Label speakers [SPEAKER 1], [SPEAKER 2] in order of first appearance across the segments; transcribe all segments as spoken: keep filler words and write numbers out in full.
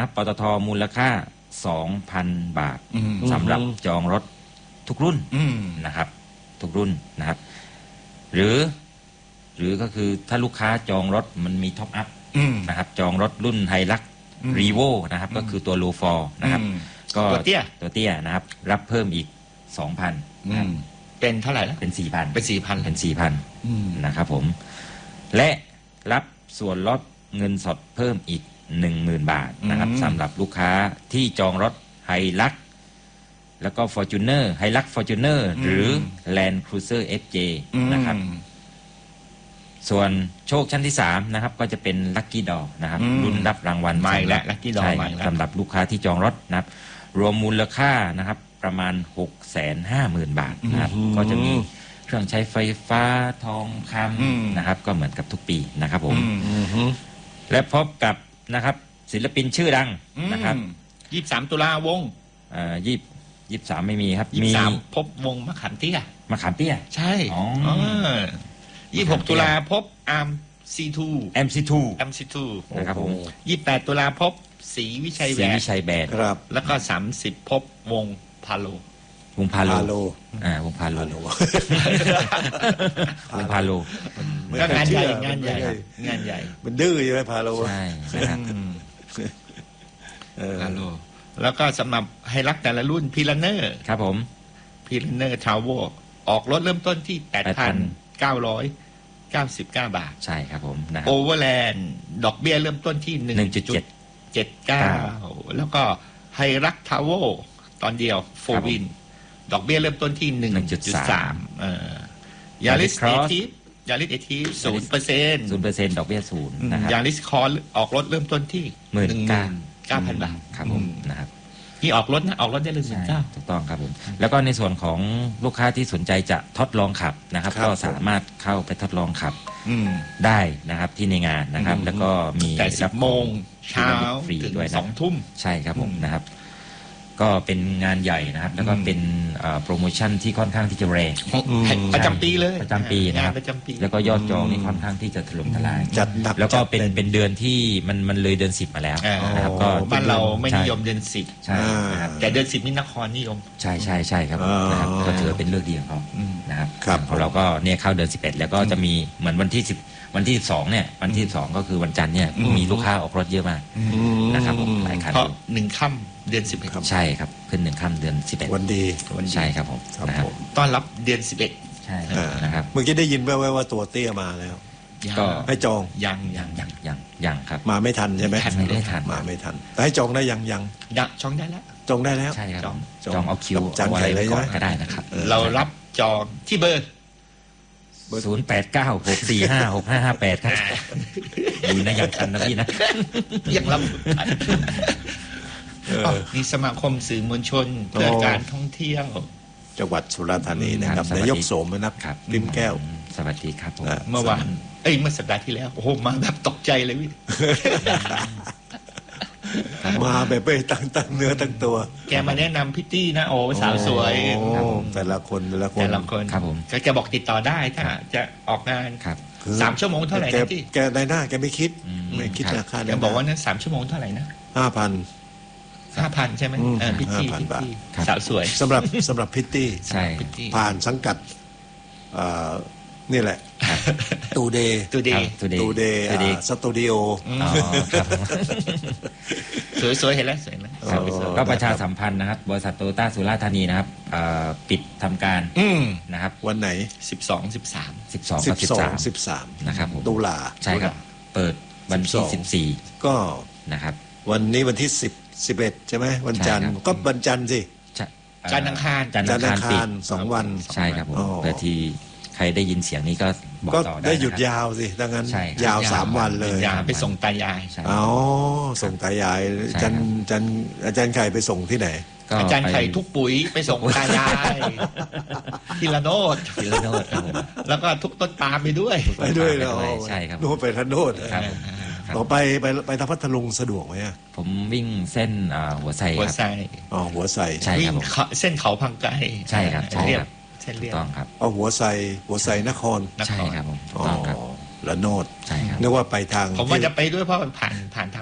[SPEAKER 1] นะครับปตท.มูลค่า สองพัน บาทสำหรับจองรถทุกรุ่นนะครับทุกรุ่นนะครับหรือหรือก็คือถ้าลูกค้าจองรถมันมีท็อปอัพนะครับจองรถรุ่นไฮลักซ์รีโวนะครับก็คือตัวโลฟอร์นะครับก็ตัวเตี้ยตัวเตี้ยนะครับรับเพิ่มอีก สองพัน นะครับ
[SPEAKER 2] เป็นเท่าไหร่แล้ว
[SPEAKER 1] เป็น สี่พัน
[SPEAKER 2] เป็น สี่พัน
[SPEAKER 1] เป็น สี่พัน นะครับผมและรับส่วนลดเงินสดเพิ่มอีก หนึ่งหมื่น บาทนะครับสำหรับลูกค้าที่จองรถไฮลักซ์แล้วก็ Fortuner ไฮลักซ์ Fortuner หรือ Land Cruiser เอฟ เจ นะครับส่วนโชคชั้นที่สามนะครับก็จะเป็น Lucky Draw นะครับรุ่นรับรางวัล
[SPEAKER 2] ใหม่และ Lucky Draw ใหม่
[SPEAKER 1] สำหรับลูกค้าที่จองรถนะครับรวมมูลค่านะครับประมาณ หกแสนห้าหมื่น บาทนะครับก็จะมีเครื่องใช้ไฟฟ้าทองคำนะครับก็เหมือนกับทุกปีนะครับผมและพบกับนะครับศิลปินชื่อดังนะครับ
[SPEAKER 2] ยี่สิบสามตุลาวง
[SPEAKER 1] อ่ายี่ยี่สามไม่มีครับ
[SPEAKER 2] มีพบวงมะขามเตี้ย
[SPEAKER 1] มะขามเตี้ย
[SPEAKER 2] ใช่อ๋อยี่สิบหกตุลาพบอาร์มซีทู
[SPEAKER 1] เอ็มซีทู
[SPEAKER 2] เอ็มซีทู
[SPEAKER 1] นะครับผม
[SPEAKER 2] ยี่สิบแปดตุลาพบศรีวิชัยแบ
[SPEAKER 1] นศรีวิชัยแบน
[SPEAKER 2] ครับแล้วก็สามสิบพบวงพาโล
[SPEAKER 1] วงพาโลอ่าวงพาโลวงพาโล
[SPEAKER 2] ก็งานใหญ่งานใหญ่งานใหญ่
[SPEAKER 3] มันดื้ออยู่ไหมพาโล
[SPEAKER 1] ใช่ครับ
[SPEAKER 2] พาโลแล้วก็สำหรับไฮลักแต่ละรุ่นพีลันเนอร์
[SPEAKER 1] ครับผม
[SPEAKER 2] พีลันเนอร์ทาวเวอร์ออกรถเริ่มต้นที่ แปดพันเก้าร้อยเก้าสิบเก้า บาท
[SPEAKER 1] ใช่ครับผม
[SPEAKER 2] โอเวอร์แลนด์ดอกเบี้ยเริ่มต้นที่ หนึ่งจุดเจ็ดเจ็ดเก้า แล้วก็ไฮลักทาวเวอร์ตอนเดียวโฟวินดอกเบี้ยเริ่มต้นที่ หนึ่งจุดสาม เอ่อยาริสเอทีฟยาริสเอทีฟ ศูนย์เปอร์เซ็นต์
[SPEAKER 1] ศูนย์เปอร์เซ็นต์ ดอกเบี้ยศูนย์นะครับ
[SPEAKER 2] ยาริสคอร์ออกรถเริ่มต้นที่
[SPEAKER 1] หนึ่งหมื่น
[SPEAKER 2] เก้าพัน บาท
[SPEAKER 1] ครับผมนะครับ
[SPEAKER 2] นี่ออกรถนะออกรถได้เลยหนึ่งเก้า
[SPEAKER 1] ถูกต้องครับผมแล้วก็ในส่วนของลูกค้าที่สนใจจะทดลองขับนะครับก็สามารถเข้าไปทดลองขับได้นะครับที่ในงานนะครับแล้วก็มี
[SPEAKER 2] รับโมงเช้า
[SPEAKER 1] ฟรีด้วย
[SPEAKER 2] สองทุ่ม
[SPEAKER 1] ใช่ครับผมนะครับก็เป็นงานใหญ่นะครับแล้วก็เป็นโปรโมชั่นที่ค่อนข้างที่จะแรง
[SPEAKER 2] ประจำปีเลย
[SPEAKER 1] ประจำปีนะครับแล้วก็ยอดจองนี่ค่อนข้างที่จะถล่มทลาย
[SPEAKER 3] จัดหนัก
[SPEAKER 1] แล้วก็เป็นเป็นเดือนที่มันมันเลยเดือนสิบมาแล้วนะครับก็
[SPEAKER 2] บ้านเราไม่นิยมเดือนสิบใช่แต่เดือนสิบนี่นครนิยม
[SPEAKER 1] ใช่ใช่ใช่ครับนะครับก็ถือเป็นเรื่องดีของเขานะครับของเราก็เนี่ยเข้าเดือนสิบเอ็ดแล้วก็จะมีเหมือนวันที่สิบวันที่สิบสองเนี่ยวันที่สิบสองก็คือวันจันทร์เนี่ยมีลูกค้าออกรถเยอะมากนะครับหลายคัน
[SPEAKER 2] เพราะหนึ่งค่ำเดือนสิบเอ็ด
[SPEAKER 1] ใช่ครับขึ้นหนึ่งค่ำเดือนสิบเอ็ด
[SPEAKER 3] วันดี
[SPEAKER 1] ใช่ครับผมนะครับ
[SPEAKER 2] ต้อนรับเดือนสิบเอ็ด
[SPEAKER 1] ใช่นะครับ
[SPEAKER 3] เมื่อกี้ได้ยินแว่วๆว่าตัวเตี้ยมาแล้ว
[SPEAKER 1] ก็
[SPEAKER 3] ให้จอง
[SPEAKER 2] ยัง
[SPEAKER 1] ยังยังยังยังครับ
[SPEAKER 3] มาไม่ทันใช่ไหม
[SPEAKER 1] ไม่ทัน
[SPEAKER 3] มาไม่ทันแต่ให้จองได้ยังยัง
[SPEAKER 2] ยังจองได้แล้ว
[SPEAKER 3] จองได้แล้ว
[SPEAKER 1] ใช่ครับจองเอาคิว
[SPEAKER 3] จองอะไรไว้ก่อน
[SPEAKER 1] ก็ได้นะครับ
[SPEAKER 2] เรารับจองที่เบอร์
[SPEAKER 1] ศูนย์แปดเก้าหกสี่ห้าหกห้าห้าแปดครับอยู่ในยังทันนะพี่นะ
[SPEAKER 2] ยังรับนี่สมาคมสื่อมวลชนเพื่อการท่องเที่ยว
[SPEAKER 3] จังหวัดสุราษฎร์ธานีนะครับนายกโสมนัสริมแก้ว
[SPEAKER 1] สวัสดีครับ
[SPEAKER 2] เมื่อวานเอ้ยเมื่อสัปดาห์ที่แล้วโอ้โหมาแบบตกใจเลยพี่
[SPEAKER 3] มาแบบไปตั้งตั้งเนื้อตั้งตัว
[SPEAKER 2] แกมาแนะนำพิตตี้นะโอ้สาวสวย
[SPEAKER 3] แต่ละคนแต่ละคน
[SPEAKER 2] แต่ละคน
[SPEAKER 1] ครับผม
[SPEAKER 2] แกบอกติดต่อได้ถ้าจะออกงานสามชั่วโมงเท่าไหร่นะที่
[SPEAKER 3] แกในหน้าแกไม่คิดไม่คิดราคา
[SPEAKER 2] แกบอกว่านั้นสามชั่วโมงเท่าไหร่นะ
[SPEAKER 3] ห้าพัน
[SPEAKER 2] ห้าพันใช่ไหมพิตตี้สาวสวย
[SPEAKER 3] สำหรับสำหรับพิตตี้
[SPEAKER 1] ใช่
[SPEAKER 3] ผ่านสังกัดนี่แหละตูเดย์
[SPEAKER 2] ตูเดย์
[SPEAKER 3] ตูเดย์สตูดิโอ
[SPEAKER 2] สวยๆเห็นแล้วสวยนะ
[SPEAKER 1] ก็ประชาสัมพันธ์นะครับบริษัทโตโยต้าสุราษฎร์ธานีนะครับปิดทำการนะครับ
[SPEAKER 3] วันไหน
[SPEAKER 2] สิบสอง สิบสาม
[SPEAKER 1] สิบสองกับสิบสาม
[SPEAKER 3] สิบสาม
[SPEAKER 1] นะครับ
[SPEAKER 3] ตุลา
[SPEAKER 1] ใช่ครับเปิดวันที่สิบสี่
[SPEAKER 3] ก็
[SPEAKER 1] นะครับ
[SPEAKER 3] วันนี้วันที่สิบ สิบเอ็ดใช่ไหมวันจันทร์ก็วันจันทร์สิ
[SPEAKER 2] จันทร์อังคาร
[SPEAKER 1] จันทร์อังคาร
[SPEAKER 3] สองวัน
[SPEAKER 1] ใช่ครับผมเพื่อที่ใครได้ยินเสียงนี้ก็บอกต่อได้
[SPEAKER 3] ได้หยุดยาวสิดังนั้นยาวสามวันเลย
[SPEAKER 2] ยาวไปส่งตายาย
[SPEAKER 3] อ๋อส่งตายายจันจันอาจารย์ไข่ไปส่งที่ไหน
[SPEAKER 2] อาจารย์ไข่ทุกปุ๋ยไปส่งตายายทีละโนด
[SPEAKER 1] ทีละโนด
[SPEAKER 2] แล้วก็ทุกต้นปาล์มไปด้วย
[SPEAKER 3] ไปด้วยแล้ว
[SPEAKER 1] ใช่ครับ
[SPEAKER 3] โนดไปละโนดต่อไปไปไปทางพัทลุงสะดวกไหม
[SPEAKER 1] ผมวิ่งเส้นหัวไซ
[SPEAKER 2] หัวไซ
[SPEAKER 3] อ๋อหัวไซ
[SPEAKER 1] ใช่ครับ
[SPEAKER 2] เส้นเขาพังไก
[SPEAKER 1] ใช่ครับใช่ครับ
[SPEAKER 3] ต้องครับเอาหัวไซหัวไซนคร
[SPEAKER 1] ใช่ครับผมต้องครับ
[SPEAKER 3] ละโนด
[SPEAKER 1] ใช่ครับ
[SPEAKER 3] นึกว่าไปทาง
[SPEAKER 2] ผมว่าจะไปด้วยเพราะผ่านผ่านทางบ้าน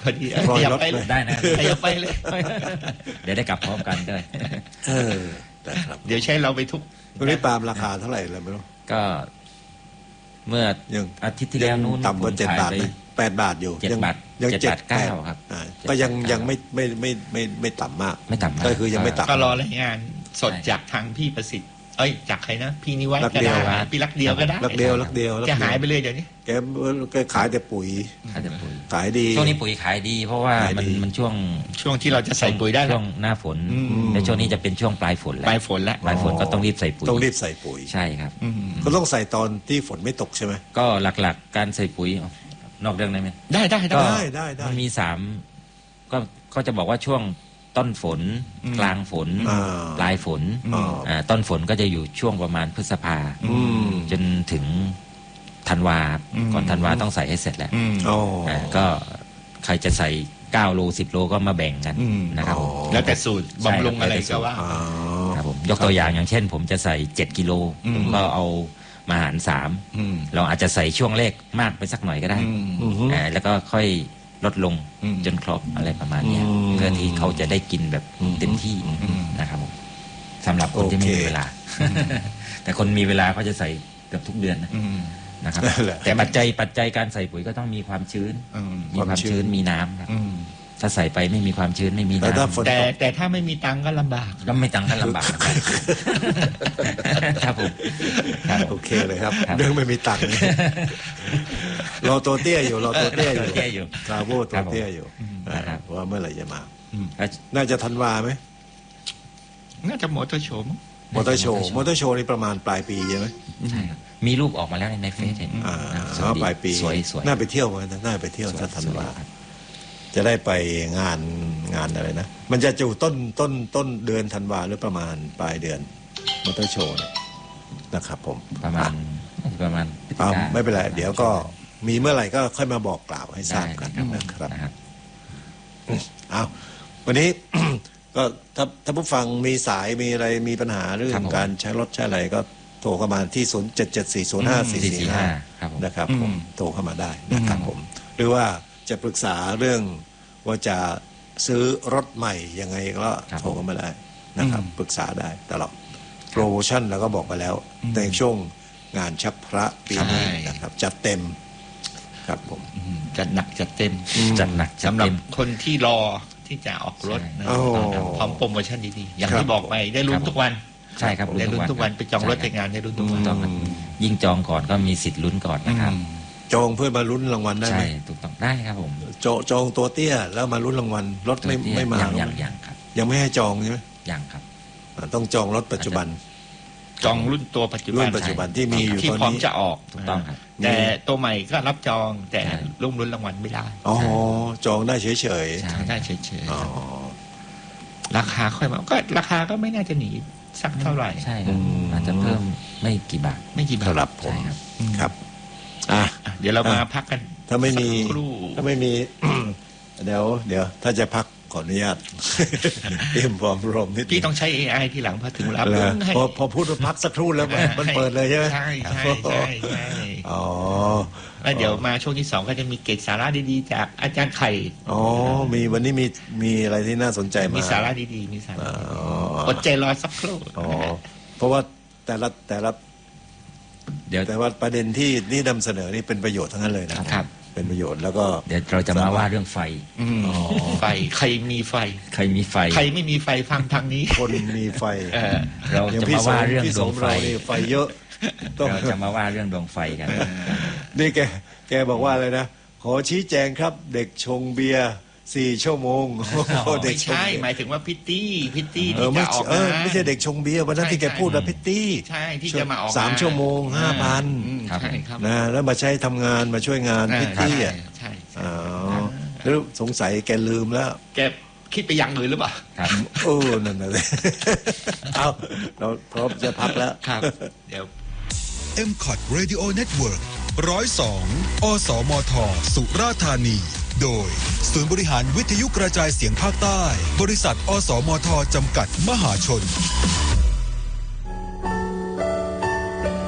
[SPEAKER 2] อดี
[SPEAKER 3] รอย
[SPEAKER 2] อย่าร
[SPEAKER 3] ถ
[SPEAKER 2] ไปเลย
[SPEAKER 1] ได้นะ
[SPEAKER 2] อย่าไปเลย
[SPEAKER 1] เดี๋ยวได้กลับพร้อมกันด้วย
[SPEAKER 3] เออนะครับ
[SPEAKER 2] เดี๋ยวใช้เราไปทุก
[SPEAKER 3] ตัวนี้ปาล์มราคาเท่าไหร่แล้วไม่รู้
[SPEAKER 1] ก็เมื่อ
[SPEAKER 3] ยัง
[SPEAKER 1] อาทิตย์ที่แล้วนู้น
[SPEAKER 3] ต่ำกว่าเจ็ด
[SPEAKER 1] ผม
[SPEAKER 3] บาท
[SPEAKER 1] ขย
[SPEAKER 3] ไหม
[SPEAKER 1] ไป
[SPEAKER 3] แปดบาทอยู่
[SPEAKER 1] เจ็ด
[SPEAKER 3] ยัง
[SPEAKER 1] บาท
[SPEAKER 3] ยัง
[SPEAKER 1] เจ็ด
[SPEAKER 3] เจ็ด
[SPEAKER 1] บาทเก้า
[SPEAKER 3] แปด
[SPEAKER 1] ครับ
[SPEAKER 3] อ่า
[SPEAKER 1] เจ็ด
[SPEAKER 3] ก็ยัง
[SPEAKER 1] บาทเก้า
[SPEAKER 3] ยังไม่ไม่ไม่ไม่ไม่ต่ำมาก
[SPEAKER 1] ไม่ต่ำมาก
[SPEAKER 3] ก็คือยังไม่ต่ำ
[SPEAKER 2] ก็รอรายงานสดจากทางพี่ประสิทธิ์เอ้ยจากใครนะพี่นิวัฒน์
[SPEAKER 3] รัก
[SPEAKER 2] ก็
[SPEAKER 3] เดียว
[SPEAKER 2] ได้พี่รักเดียวก็ได้
[SPEAKER 3] รักเดียวรักเดียวรัก
[SPEAKER 2] แก
[SPEAKER 3] เดีว
[SPEAKER 2] หายไปเลยเดี๋ยวนี้
[SPEAKER 3] แกแกขายแต่ปุ๋ย
[SPEAKER 1] ขายแต่ปุ๋ย
[SPEAKER 3] ขายดี
[SPEAKER 1] ช่วงนี้ปุ๋ยขายดี เพราะว่า
[SPEAKER 3] ขาย
[SPEAKER 1] มัน
[SPEAKER 3] ดี
[SPEAKER 1] มันช่วง
[SPEAKER 2] ช่วงที่เราจะใส่ปุ๋ยได้
[SPEAKER 1] ช่
[SPEAKER 2] แล้ว
[SPEAKER 1] วงหน้าฝน
[SPEAKER 2] อืม
[SPEAKER 1] และช่วงนี้จะเป็นช่วงปลายฝนแล้ว
[SPEAKER 2] ปลายฝนแล้ว
[SPEAKER 1] ปลายฝนก็ต้องรีบใส่ปุ๋ย
[SPEAKER 3] ต้องรีบใส่ปุ๋ย
[SPEAKER 1] ใช่ครับ
[SPEAKER 2] อืม
[SPEAKER 3] ก็ต้องใส่ตอนที่ฝนไม่ตกใช่ไหม
[SPEAKER 1] ก็หลักๆ การใส่ปุ๋ยนอกเรื่องได้ไหม
[SPEAKER 2] ได้ได้
[SPEAKER 1] ก็
[SPEAKER 2] ได้
[SPEAKER 3] ได้ได้
[SPEAKER 1] มันมีสามก็ก็จะบอกว่าช่วงต้นฝน
[SPEAKER 2] อืม
[SPEAKER 1] กลางฝน
[SPEAKER 3] อ่า
[SPEAKER 1] ปลายฝน
[SPEAKER 3] อ๋อ
[SPEAKER 1] อ่าต้นฝนก็จะอยู่ช่วงประมาณพฤษภา
[SPEAKER 3] อืม
[SPEAKER 1] จนถึงธันวา
[SPEAKER 2] อืม
[SPEAKER 1] ก่อนธันวาต้องใส่ให้เสร็จแล้ว
[SPEAKER 2] อืม
[SPEAKER 3] อ๋อ
[SPEAKER 1] อ่าก็ใครจะใส่เก้าโลสิบโลก็มาแบ่งกัน
[SPEAKER 2] อืม
[SPEAKER 1] นะครับผม
[SPEAKER 3] อ๋อ
[SPEAKER 2] แล้วแต่สูตร
[SPEAKER 1] ใช่
[SPEAKER 2] บำรุงอะไร
[SPEAKER 1] แล้วแต่สู
[SPEAKER 2] ก็
[SPEAKER 1] ตร
[SPEAKER 2] ว่า
[SPEAKER 3] อ๋อ
[SPEAKER 1] ครับผมยกตัวอย่างอย่างเช่น ผมจะใส่เจ็ดกิโล
[SPEAKER 2] อืม
[SPEAKER 1] ผมก็เอามาหารสาม
[SPEAKER 2] อืม
[SPEAKER 1] เราอาจจะใส่ช่วงเลขมากไปสักหน่อยก็ได้
[SPEAKER 2] อืม
[SPEAKER 3] อืม
[SPEAKER 1] อ่าแล้วก็ค่อยลดลง
[SPEAKER 2] อืม
[SPEAKER 1] จนครบอะไรประมาณเนี้ย
[SPEAKER 3] อืม
[SPEAKER 1] เพื่อที่เขาจะได้กินแบบเต็มที่
[SPEAKER 2] อืม
[SPEAKER 1] นะครับผมสำหรับคนที่ไม่
[SPEAKER 3] โอเค
[SPEAKER 1] มีเวลา แต่คนมีเวลาเขาจะใส่เกือบทุกเดือนนะ
[SPEAKER 2] อืม
[SPEAKER 1] นะครับ
[SPEAKER 3] นั่นแหละ
[SPEAKER 1] แต่ปัจจัยปัจจัยการใส่ปุ๋ยก็ต้องมีความชื้น
[SPEAKER 2] อืม
[SPEAKER 1] มีความชื้นมีน้ำครับ
[SPEAKER 2] อืม
[SPEAKER 1] ถ้าใส่ไปไม่มีความชื้นไม่มี
[SPEAKER 3] แต่ถ้า
[SPEAKER 1] น้ำ
[SPEAKER 3] ฝน
[SPEAKER 2] แต่
[SPEAKER 3] ตก
[SPEAKER 2] แต่ถ้าไม่มีตังค์ก็ลำบาก
[SPEAKER 1] ก็ไม่ตังกันลำบากเหมือนกันครับผมครับผม
[SPEAKER 3] โอเคเลยครับ
[SPEAKER 1] ครับ
[SPEAKER 3] เรื่องไม่มีตังค์รอตัวเตี้ยอยู่รอตัวเตี้ยอยู่
[SPEAKER 1] ตัวเตี้ยอยู่
[SPEAKER 3] ทราโวตัวเตี้ยอยู่
[SPEAKER 1] ครับ
[SPEAKER 3] ว่าเมื่อไหร่จะมา
[SPEAKER 1] แล้ว
[SPEAKER 3] น่าจะธันวาไหม
[SPEAKER 2] น่าจะหมดตัวโฉม
[SPEAKER 3] มอเตอร์โชว์มอเตอร์โชว์นี่ประมาณปลายปีใช่ไหม
[SPEAKER 1] ใช่ครับมีรูปออกมาแล้วในเฟซเห็น
[SPEAKER 3] อ่า
[SPEAKER 1] สวยดี
[SPEAKER 3] ปลายปี
[SPEAKER 1] สวยสวย
[SPEAKER 3] น่าไปเที่ยวเหมือนกันน่าไปเที่ยว
[SPEAKER 1] สวย
[SPEAKER 3] ถ้าธันวา
[SPEAKER 1] สวยครับ
[SPEAKER 3] จะได้ไปงานงานอะไรนะ มันจะอยู่ต้นต้นต้นเดือนธันวาหรือประมาณปลายเดือนมอเตอร์โชว์เนี่ยนะครับผม
[SPEAKER 1] ประมาณประมาณพฤศจิ
[SPEAKER 3] อ่ะ
[SPEAKER 1] กา
[SPEAKER 3] ไม่เป็นไร เดี๋ยวก็มีเมื่อไหร่ก็ค่อยมาบอกกล่าวให้ทราบกัน
[SPEAKER 1] ได้
[SPEAKER 3] นะครับ
[SPEAKER 1] นะครับ
[SPEAKER 3] เอาวันนี้ ก็ถ้าถ้าผู้ฟังมีสายมีอะไรมีปัญหาเรื่อ
[SPEAKER 1] ครั
[SPEAKER 3] ง
[SPEAKER 1] บผม
[SPEAKER 3] การใช้รถใช้อะไรก็โทรเข้ามาที่ศูนย์เจ็ดเจ็ดสี่ศูนย์ห้าสี่สี่ห้า
[SPEAKER 1] ครับผม
[SPEAKER 3] นะครับ
[SPEAKER 2] อืม
[SPEAKER 3] ผมโทรเข้ามาได้นะครับผม หรือว่าจะปรึกษาเรื่องว่าจะซื้อรถใหม่ยังไงก็โทรเข้ามาได้นะครับ ปรึกษาได้ตลอดโปรโมชั่นเราก็บอกไปแล้วในช่วงงานชักพระปีนี้นะครับจัดเต็มครับผม
[SPEAKER 2] อืมจัดหนักจัดเต็ม
[SPEAKER 1] จัดหนักจัด
[SPEAKER 2] สำหรับ
[SPEAKER 1] เต็ม
[SPEAKER 2] คนที่รอที่จะออกรถนะ
[SPEAKER 3] โอ้
[SPEAKER 2] พร้อมโปรโมชั่นดีๆ อย่าง
[SPEAKER 3] ครับ
[SPEAKER 2] ที่บอกไปได้ลุ้
[SPEAKER 1] ครั
[SPEAKER 2] น
[SPEAKER 1] บ
[SPEAKER 2] ทุกวัน
[SPEAKER 1] ใช่ครับ
[SPEAKER 2] ได้ลุ้นทุกวันไปจองรถ
[SPEAKER 1] ใช่
[SPEAKER 2] ใน
[SPEAKER 1] คบ
[SPEAKER 2] งานได้ลุ้นทุกวัน
[SPEAKER 1] ถูต้องครับยิ่งจองก่อนก็มีสิทธิ์ลุ้นก่อนนะครับ
[SPEAKER 3] จองเพื่อมาลุ้นรางวัลได้ไหม
[SPEAKER 1] ใช่ถูกต้องได้ครับผม
[SPEAKER 3] จองจองตัวเตี้ยแล้วมาลุ้นรางวัลรถไม่
[SPEAKER 1] ตัวเตี้ย
[SPEAKER 3] ไม่มา
[SPEAKER 1] ยัง
[SPEAKER 3] หรอ
[SPEAKER 1] ยังยังครับ
[SPEAKER 3] ยังไม่ให้จองใช่ไหม
[SPEAKER 1] ยังครับ
[SPEAKER 3] อ่าต้องจองรถปัจจุบัน
[SPEAKER 2] จองรุ่นตัวปัจจุบั
[SPEAKER 3] รุ่
[SPEAKER 2] น
[SPEAKER 3] นปัจจุบันที่มีอยู่
[SPEAKER 2] ที่
[SPEAKER 3] ตอน
[SPEAKER 2] พร้อม
[SPEAKER 3] นี้
[SPEAKER 2] จะออก
[SPEAKER 1] ถูกต้องครับ
[SPEAKER 2] แต่ตัวใหม่ก็รับจองแต่
[SPEAKER 1] ใช่
[SPEAKER 2] รุ่มลุ้นรางวัลไม่ได้
[SPEAKER 3] อ๋อจองได้เฉยเฉย
[SPEAKER 1] ใช่
[SPEAKER 2] ได้เฉย
[SPEAKER 3] ๆอ๋อ
[SPEAKER 2] ๆราคาค่อยมาก็ราคาก็ไม่น่าจะหนีสักเท่าไหร่
[SPEAKER 1] ใช่ครับอาจจะเพิ่มไม่กี่บาท
[SPEAKER 2] ไม่กี่บาท
[SPEAKER 3] ครับผม
[SPEAKER 1] ใช่ครับ
[SPEAKER 3] ครับอ่ะ
[SPEAKER 2] อ่ะเดี๋ยวเรามา
[SPEAKER 3] อ่ะ
[SPEAKER 2] พักกัน
[SPEAKER 3] ถ้าไม่มี
[SPEAKER 2] สักครู่
[SPEAKER 3] ถ้าไม่มี เดี๋ยวเดี๋ยว ถ้าจะพักขออนุญาต เตรียมพร้อมรมนิดนึ
[SPEAKER 2] พี่ต้องใช้ เอ ไอ ทีหลังพอถึงเวลา
[SPEAKER 3] เหร
[SPEAKER 2] ปึ้
[SPEAKER 3] อง
[SPEAKER 2] ให้
[SPEAKER 3] พอพอพูดว่าพักสักครู่แล้วมันมันเปิดเลยใช่ไหม
[SPEAKER 2] ใช่ใช่ใช่ใช่
[SPEAKER 3] อ๋อ
[SPEAKER 2] แล้วเดี๋ยวมาช่วงที่สองก็จะมีเกจสาระดีๆ จากอาจารย์ไข่
[SPEAKER 3] อ๋อมีวันนี้มีมีอะไรที่น่าสนใจมา
[SPEAKER 2] มี
[SPEAKER 3] มี
[SPEAKER 2] สาระดีๆมีสาระ
[SPEAKER 3] อ๋อ
[SPEAKER 2] อดใจรอสักครู่
[SPEAKER 3] อ๋อเพราะว่าแต่ละแต่ละ
[SPEAKER 1] เดี๋ยว
[SPEAKER 3] แต่ว่าประเด็นที่นี่นำเสนอนี่เป็นประโยชน์ทั้งนั้นเลยนะครับ เป็นประโยชน์แล้วก็
[SPEAKER 1] เดี๋ยวเราจะมาว่าเรื่องไฟ
[SPEAKER 2] อืมไฟใครมีไฟ
[SPEAKER 1] ใครมีไฟ
[SPEAKER 2] ใครไม่มีไฟฟังทางนี้
[SPEAKER 3] คนมีไฟ
[SPEAKER 2] เออ
[SPEAKER 1] เรา
[SPEAKER 3] อย่าง
[SPEAKER 1] จะ
[SPEAKER 3] พี่
[SPEAKER 1] มา
[SPEAKER 3] ส
[SPEAKER 1] ว่าม เรื่อง
[SPEAKER 3] พี่
[SPEAKER 1] ด
[SPEAKER 3] ส
[SPEAKER 1] วง
[SPEAKER 3] ม
[SPEAKER 1] ไฟ
[SPEAKER 3] เรานี่ไฟเยอะต้อง
[SPEAKER 1] เราจะมาว่าเรื่องดวงไฟกัน
[SPEAKER 3] นี่แกแกบอกว่าอะไรนะ ขอชี้แจงครับ เด็กชงเบียร์สี่ชั่วโมงเด็
[SPEAKER 2] ไม่
[SPEAKER 3] กชง
[SPEAKER 2] ใช่
[SPEAKER 3] เบียร์
[SPEAKER 2] หมายถึงว่าพิตตี้พิตตี้
[SPEAKER 3] เอ
[SPEAKER 2] ที่
[SPEAKER 3] อไม่
[SPEAKER 2] จะออก
[SPEAKER 3] เอ
[SPEAKER 2] มา
[SPEAKER 3] อไม่ใช่เด็กชงเบียร์วันนั้นที่แกพูดว่าพิตตี้
[SPEAKER 2] ใช่ที่จะมาออก
[SPEAKER 3] สามชั่วโมงห้าพัน
[SPEAKER 2] อืม
[SPEAKER 1] ครับ
[SPEAKER 2] ใช่ครับ
[SPEAKER 3] นะแล้วมาใช้ทำงานมาช่วยงานพิตตี้อ่ะ
[SPEAKER 2] ใช่ใช่
[SPEAKER 3] อ๋อแล้วสงสัยแกลืมแล้ว
[SPEAKER 2] แกคิดไปอย่างอื่นหรือเปล่า
[SPEAKER 1] ครับ
[SPEAKER 3] โอ้นั่นน่ะเลย เอาเราพร้อมจะพักแล้ว
[SPEAKER 2] ครับ เดี๋ยว
[SPEAKER 4] เอ็ม คอท Radio Network หนึ่งศูนย์สอง อสมท สุราษฎร์ธานี โดยศูนย์บริหารวิทยุกระจายเสียงภาคใต้ บริษัท อสมท จำกัดมหาชน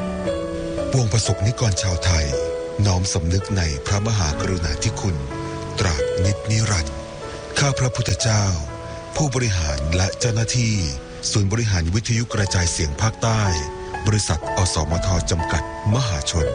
[SPEAKER 4] ปวงประสบนิกรชาวไทย น้อมสำนึกในพระมหากรุณาธิคุณตราบนิจนิรันดร์ข้าพระพุทธเจ้าผู้บริหารและเจ้าหน้าที่ศูนย์บริหารวิทยุกระจายเสียงภาคใต้บริษัทอสมทจำกัดมหาชน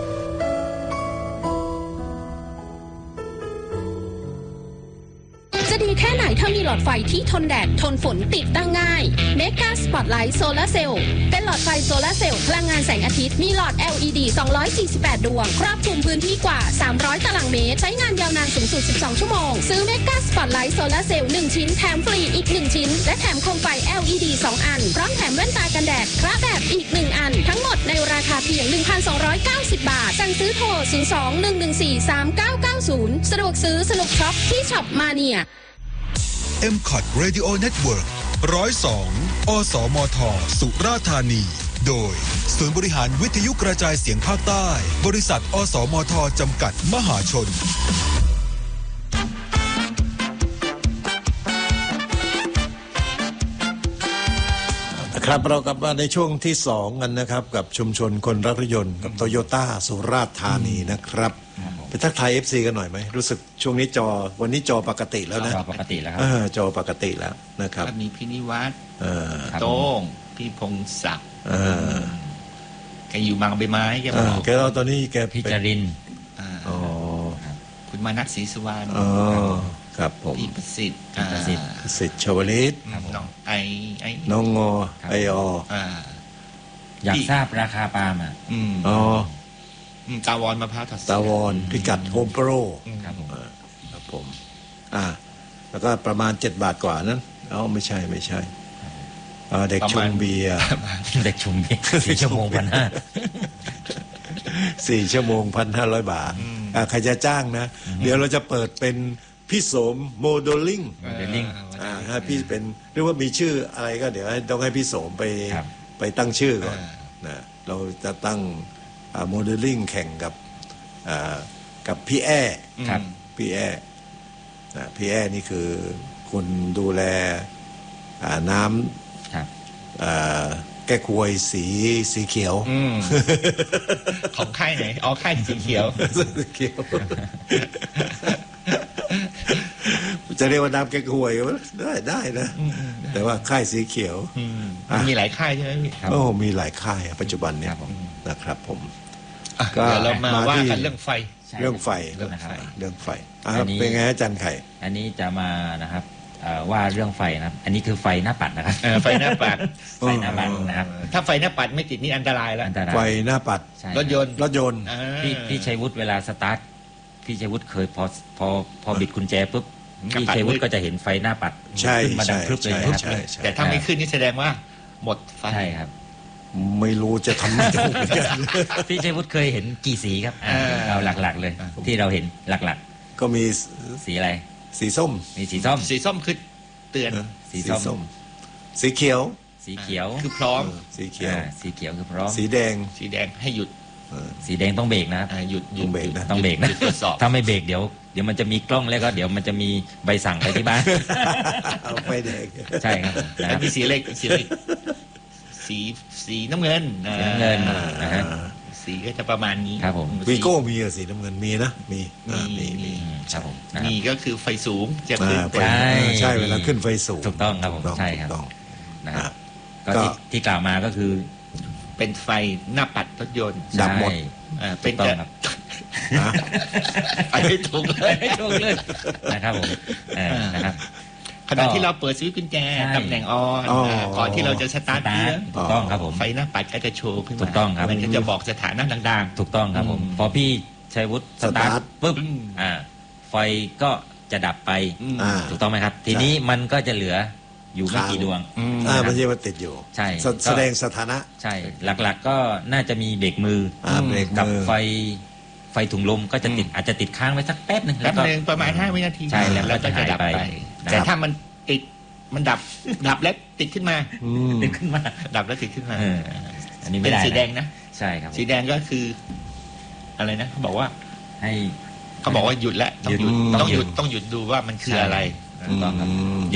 [SPEAKER 5] จะดีแค่ไหนถ้ามีหลอดไฟที่ทนแดดทนฝนติดตั้งง่าย Mega Spotlight Solar Cell เป็นหลอดไฟโซลาร์เซลล์พลังงานแสงอาทิตย์มีหลอด แอล อี ดี สองร้อยสี่สิบแปด ดวงครอบคลุมพื้นที่กว่าสามร้อยตารางเมตรใช้งานยาวนานสูงสุดสิบสองชั่วโมงซื้อ Mega Spotlight Solar Cell หนึ่งชิ้นแถมฟรีอีกหนึ่งชิ้นและแถมโคมไฟ แอล อี ดี สองอันพร้อมแถมแว่นตากันแดดคระแบบอีกหนึ่งอันทั้งหมดในราคาเพียง หนึ่งพันสองร้อยเก้าสิบ บาทสั่งซื้อโทรศูนย์ สอง หนึ่ง หนึ่ง สี่ สาม เก้า เก้า ศูนย์สะดวกซื้อสนุกช็อปที่ช็อปมาเนีย
[SPEAKER 4] เอ็ม ซี โอ ที Radio Network หนึ่งศูนย์สอง อสมท สุราษฎร์ธานี โดยศูนย์บริหารวิทยุกระจายเสียงภาคใต้ บริษัท อสมท จำกัดมหาชน
[SPEAKER 3] ครับเรากลับมาในช่วงที่สองกันนะครับกับชุมชนคนรักรถยนต์กับโตโยต้าสุราษฎร์ธานีนะครับไปทักทาย เอฟ ซี กันหน่อยไหมรู้สึกช่วงนี้จอวันนี้จอปกติแล้วนะ
[SPEAKER 1] จอปกติแล้วครับ
[SPEAKER 3] จอปกติแล้วนะครับ
[SPEAKER 2] มีพี่นิวัฒน์โต้งพี่พงศักดิ์แกอยู่บางใบไม้แกบอก
[SPEAKER 3] แกเราตอนนี้แก
[SPEAKER 1] พี่จริน
[SPEAKER 2] คุณมานัทศรีสุวรรณ
[SPEAKER 3] ครับผม
[SPEAKER 2] พี่ประสิทธิ์
[SPEAKER 1] ประสิทธิ์
[SPEAKER 3] ประสิทธิ์ชวลิต
[SPEAKER 2] น้องไอไอ
[SPEAKER 3] น้องงอไออ
[SPEAKER 1] อยากทราบราคาปาล์มอ่ะ
[SPEAKER 3] อ๋อ
[SPEAKER 2] ตาวอนมะพร้าวถัด
[SPEAKER 3] ตาวอนพิกัดโฮมโปร
[SPEAKER 1] ครับผม
[SPEAKER 3] ครับผมอ่าแล้วก็ประมาณเจ็ดบาทกว่านั้นเอ้าไม่ใช่ไม่ใช่เด็กชงเบียร์
[SPEAKER 1] เด็กชงเบียร์สี่ชั่วโมงพันห้า
[SPEAKER 3] สี่ชั่วโมงพันห้าร้อยบาทใครจะจ้างนะเดี๋ยวเราจะเปิดเป็นพี่โสมโมเดลลิ่ง
[SPEAKER 1] โมเดลลิ่ง
[SPEAKER 3] อ่าถ้าพี่เป็นเรียกว่ามีชื่ออะไรก็เดี๋ยวต้องให้พี่โสมไปไปตั้งชื่อก่อนนะเราจะตั้งโมเดลลิ่งแข่งกับกับพี่แอ้พี่แอ้พี่แอ้นี่คือคนดูแลน้ำแก้ควยสีสีเขียว
[SPEAKER 2] ของค่ายไหนอ๋อค่ายสีเขียว
[SPEAKER 3] สีเขียวจะเรียกว่าน้ำแก้ควยก็ได้ได้นะแต่ว่าค่ายสีเขียว
[SPEAKER 2] มีหลายค่ายใช่ไหมพี่
[SPEAKER 3] โอ้มีหลายค่ายปัจจุบันเนี่ยนะครับผม
[SPEAKER 2] ก็เรามาว่ากันเรื่องไฟ
[SPEAKER 3] เรื่องไฟเรื่องไฟเรื่องไฟเป็นไงอาจารย์ไข่
[SPEAKER 1] อันนี้จะมานะครับว่าเรื่องไฟนะครับอันนี้คือไฟหน้าปัดนะครับ
[SPEAKER 2] ไฟหน้าปัด
[SPEAKER 1] ไฟหน้าปัดนะครับ
[SPEAKER 2] ถ้าไฟหน้าปัดไม่ติดนี่อันตรายแล้ว
[SPEAKER 3] ไฟหน้าปัด
[SPEAKER 2] รถยนต์
[SPEAKER 3] รถยนต์
[SPEAKER 1] พี่พี่ชัยวุฒิเวลาสตาร์ทพี่ชัยวุฒิเคยพอพอพอบิดกุญแจปุ๊บพี่ชัยวุฒิก็จะเห็นไฟหน้าปัดขึ้นมาดังพรึบเลยนะครับ
[SPEAKER 2] แต่ถ้าไม่ขึ้นนี่แสดงว่าหมดไฟ
[SPEAKER 1] ใช่ครับ
[SPEAKER 3] ไม่รู้จะทำไม่ถูก
[SPEAKER 1] พี่ชัยวุฒิเคยเห็นกี่สีครับเอาหลักๆเลยที่เราเห็นหลัก
[SPEAKER 3] ๆก็มี
[SPEAKER 1] สีอะไร
[SPEAKER 3] สีส้ม
[SPEAKER 1] มีสีส้ม
[SPEAKER 2] สีส้มคือเตือน
[SPEAKER 1] สีส้ม
[SPEAKER 3] สีเขียว
[SPEAKER 1] สีเขียว
[SPEAKER 2] คือพร้อม
[SPEAKER 3] สีเขียว
[SPEAKER 1] สีเขียวคือพร้อม
[SPEAKER 3] สีแดง
[SPEAKER 2] สีแดงให้หยุด
[SPEAKER 1] สีแดงต้องเบรกนะ
[SPEAKER 2] หยุดหยุด
[SPEAKER 3] เบรกนะ
[SPEAKER 1] ต้องเบรกนะถ้าไม่เบรกเดี๋ยวเดี๋ยวมันจะมีกล้องแล้วก็เดี๋ยวมันจะมีใบสั่งไปที่บ้าน
[SPEAKER 3] เอาไฟแดง
[SPEAKER 1] ใช่ครับ
[SPEAKER 2] แล้วมีสีเล็กสีเล็กสีสีน้ำเงิน
[SPEAKER 1] น้ำเงินนะฮะ
[SPEAKER 2] สีก็จะประมาณนี้
[SPEAKER 1] ครับผม
[SPEAKER 3] วีโก้มีสีน้ำเงินมีนะมี
[SPEAKER 2] มีมี
[SPEAKER 1] ครับผม
[SPEAKER 2] มีก็คือไฟสูงจะขึ้น
[SPEAKER 1] ใช่
[SPEAKER 3] ใช่เวลาขึ้นไฟสูง
[SPEAKER 1] ถูกต้องครับผมใช่ครับนะครับก็ที่กล่าวมาก็คือ
[SPEAKER 2] เป็นไฟหน้าปัดรถยนต์
[SPEAKER 3] ดับหมด
[SPEAKER 2] เป็นจะไปให้ถูกเลย
[SPEAKER 1] ให้ถูกเลยนะครับผมนะครับ
[SPEAKER 2] ขณะที่เราเปิดสวิตช์กุญแจตำแหน่งออนก่อนที่เราจะสตาร์ท
[SPEAKER 1] ถูกต้องครับผม
[SPEAKER 2] ไฟหน้าปัดก็จะโชว์ขึ้นมา
[SPEAKER 1] ถูกต้องครับ
[SPEAKER 2] มันก็จะบอกสถานะดัง
[SPEAKER 1] ๆถูกต้องครับผมพอพี่ชัยวุฒิสตาร์ทปุ๊บอ่าไฟก็จะดับไปถูกต้องไหมครับทีนี้มันก็จะเหลืออยู่ไม่กี่ดวง
[SPEAKER 3] อ่ามันจะมาติดอยู่
[SPEAKER 1] ใช่
[SPEAKER 3] แสดงสถานะ
[SPEAKER 1] ใช่หลักๆก็น่าจะมีเบรกมือกับไฟไฟถุงลมก็จะติดอาจจะติดค้างไว้สักแป๊บนึง
[SPEAKER 2] แป๊บนึงประมาณห้าวินาที
[SPEAKER 1] ใช่แล้วก็จะหายไป
[SPEAKER 2] แต่ถ้ามันติดมันดับดับแล้วติดขึ้นมา
[SPEAKER 1] ติดขึ้นมา
[SPEAKER 2] ดับแล้วติดขึ้นมา
[SPEAKER 1] อันนี้
[SPEAKER 2] เป็นสีแดงนะ
[SPEAKER 1] ใช่ครับ
[SPEAKER 2] สีแดงก็คืออะไรนะเขาบอกว่า
[SPEAKER 1] ให้
[SPEAKER 2] เขาบอกว่าหยุดแล้วต้องหยุดต้องหยุดต้องหยุดดูว่ามันคืออะไร
[SPEAKER 1] ต้องครับหยุด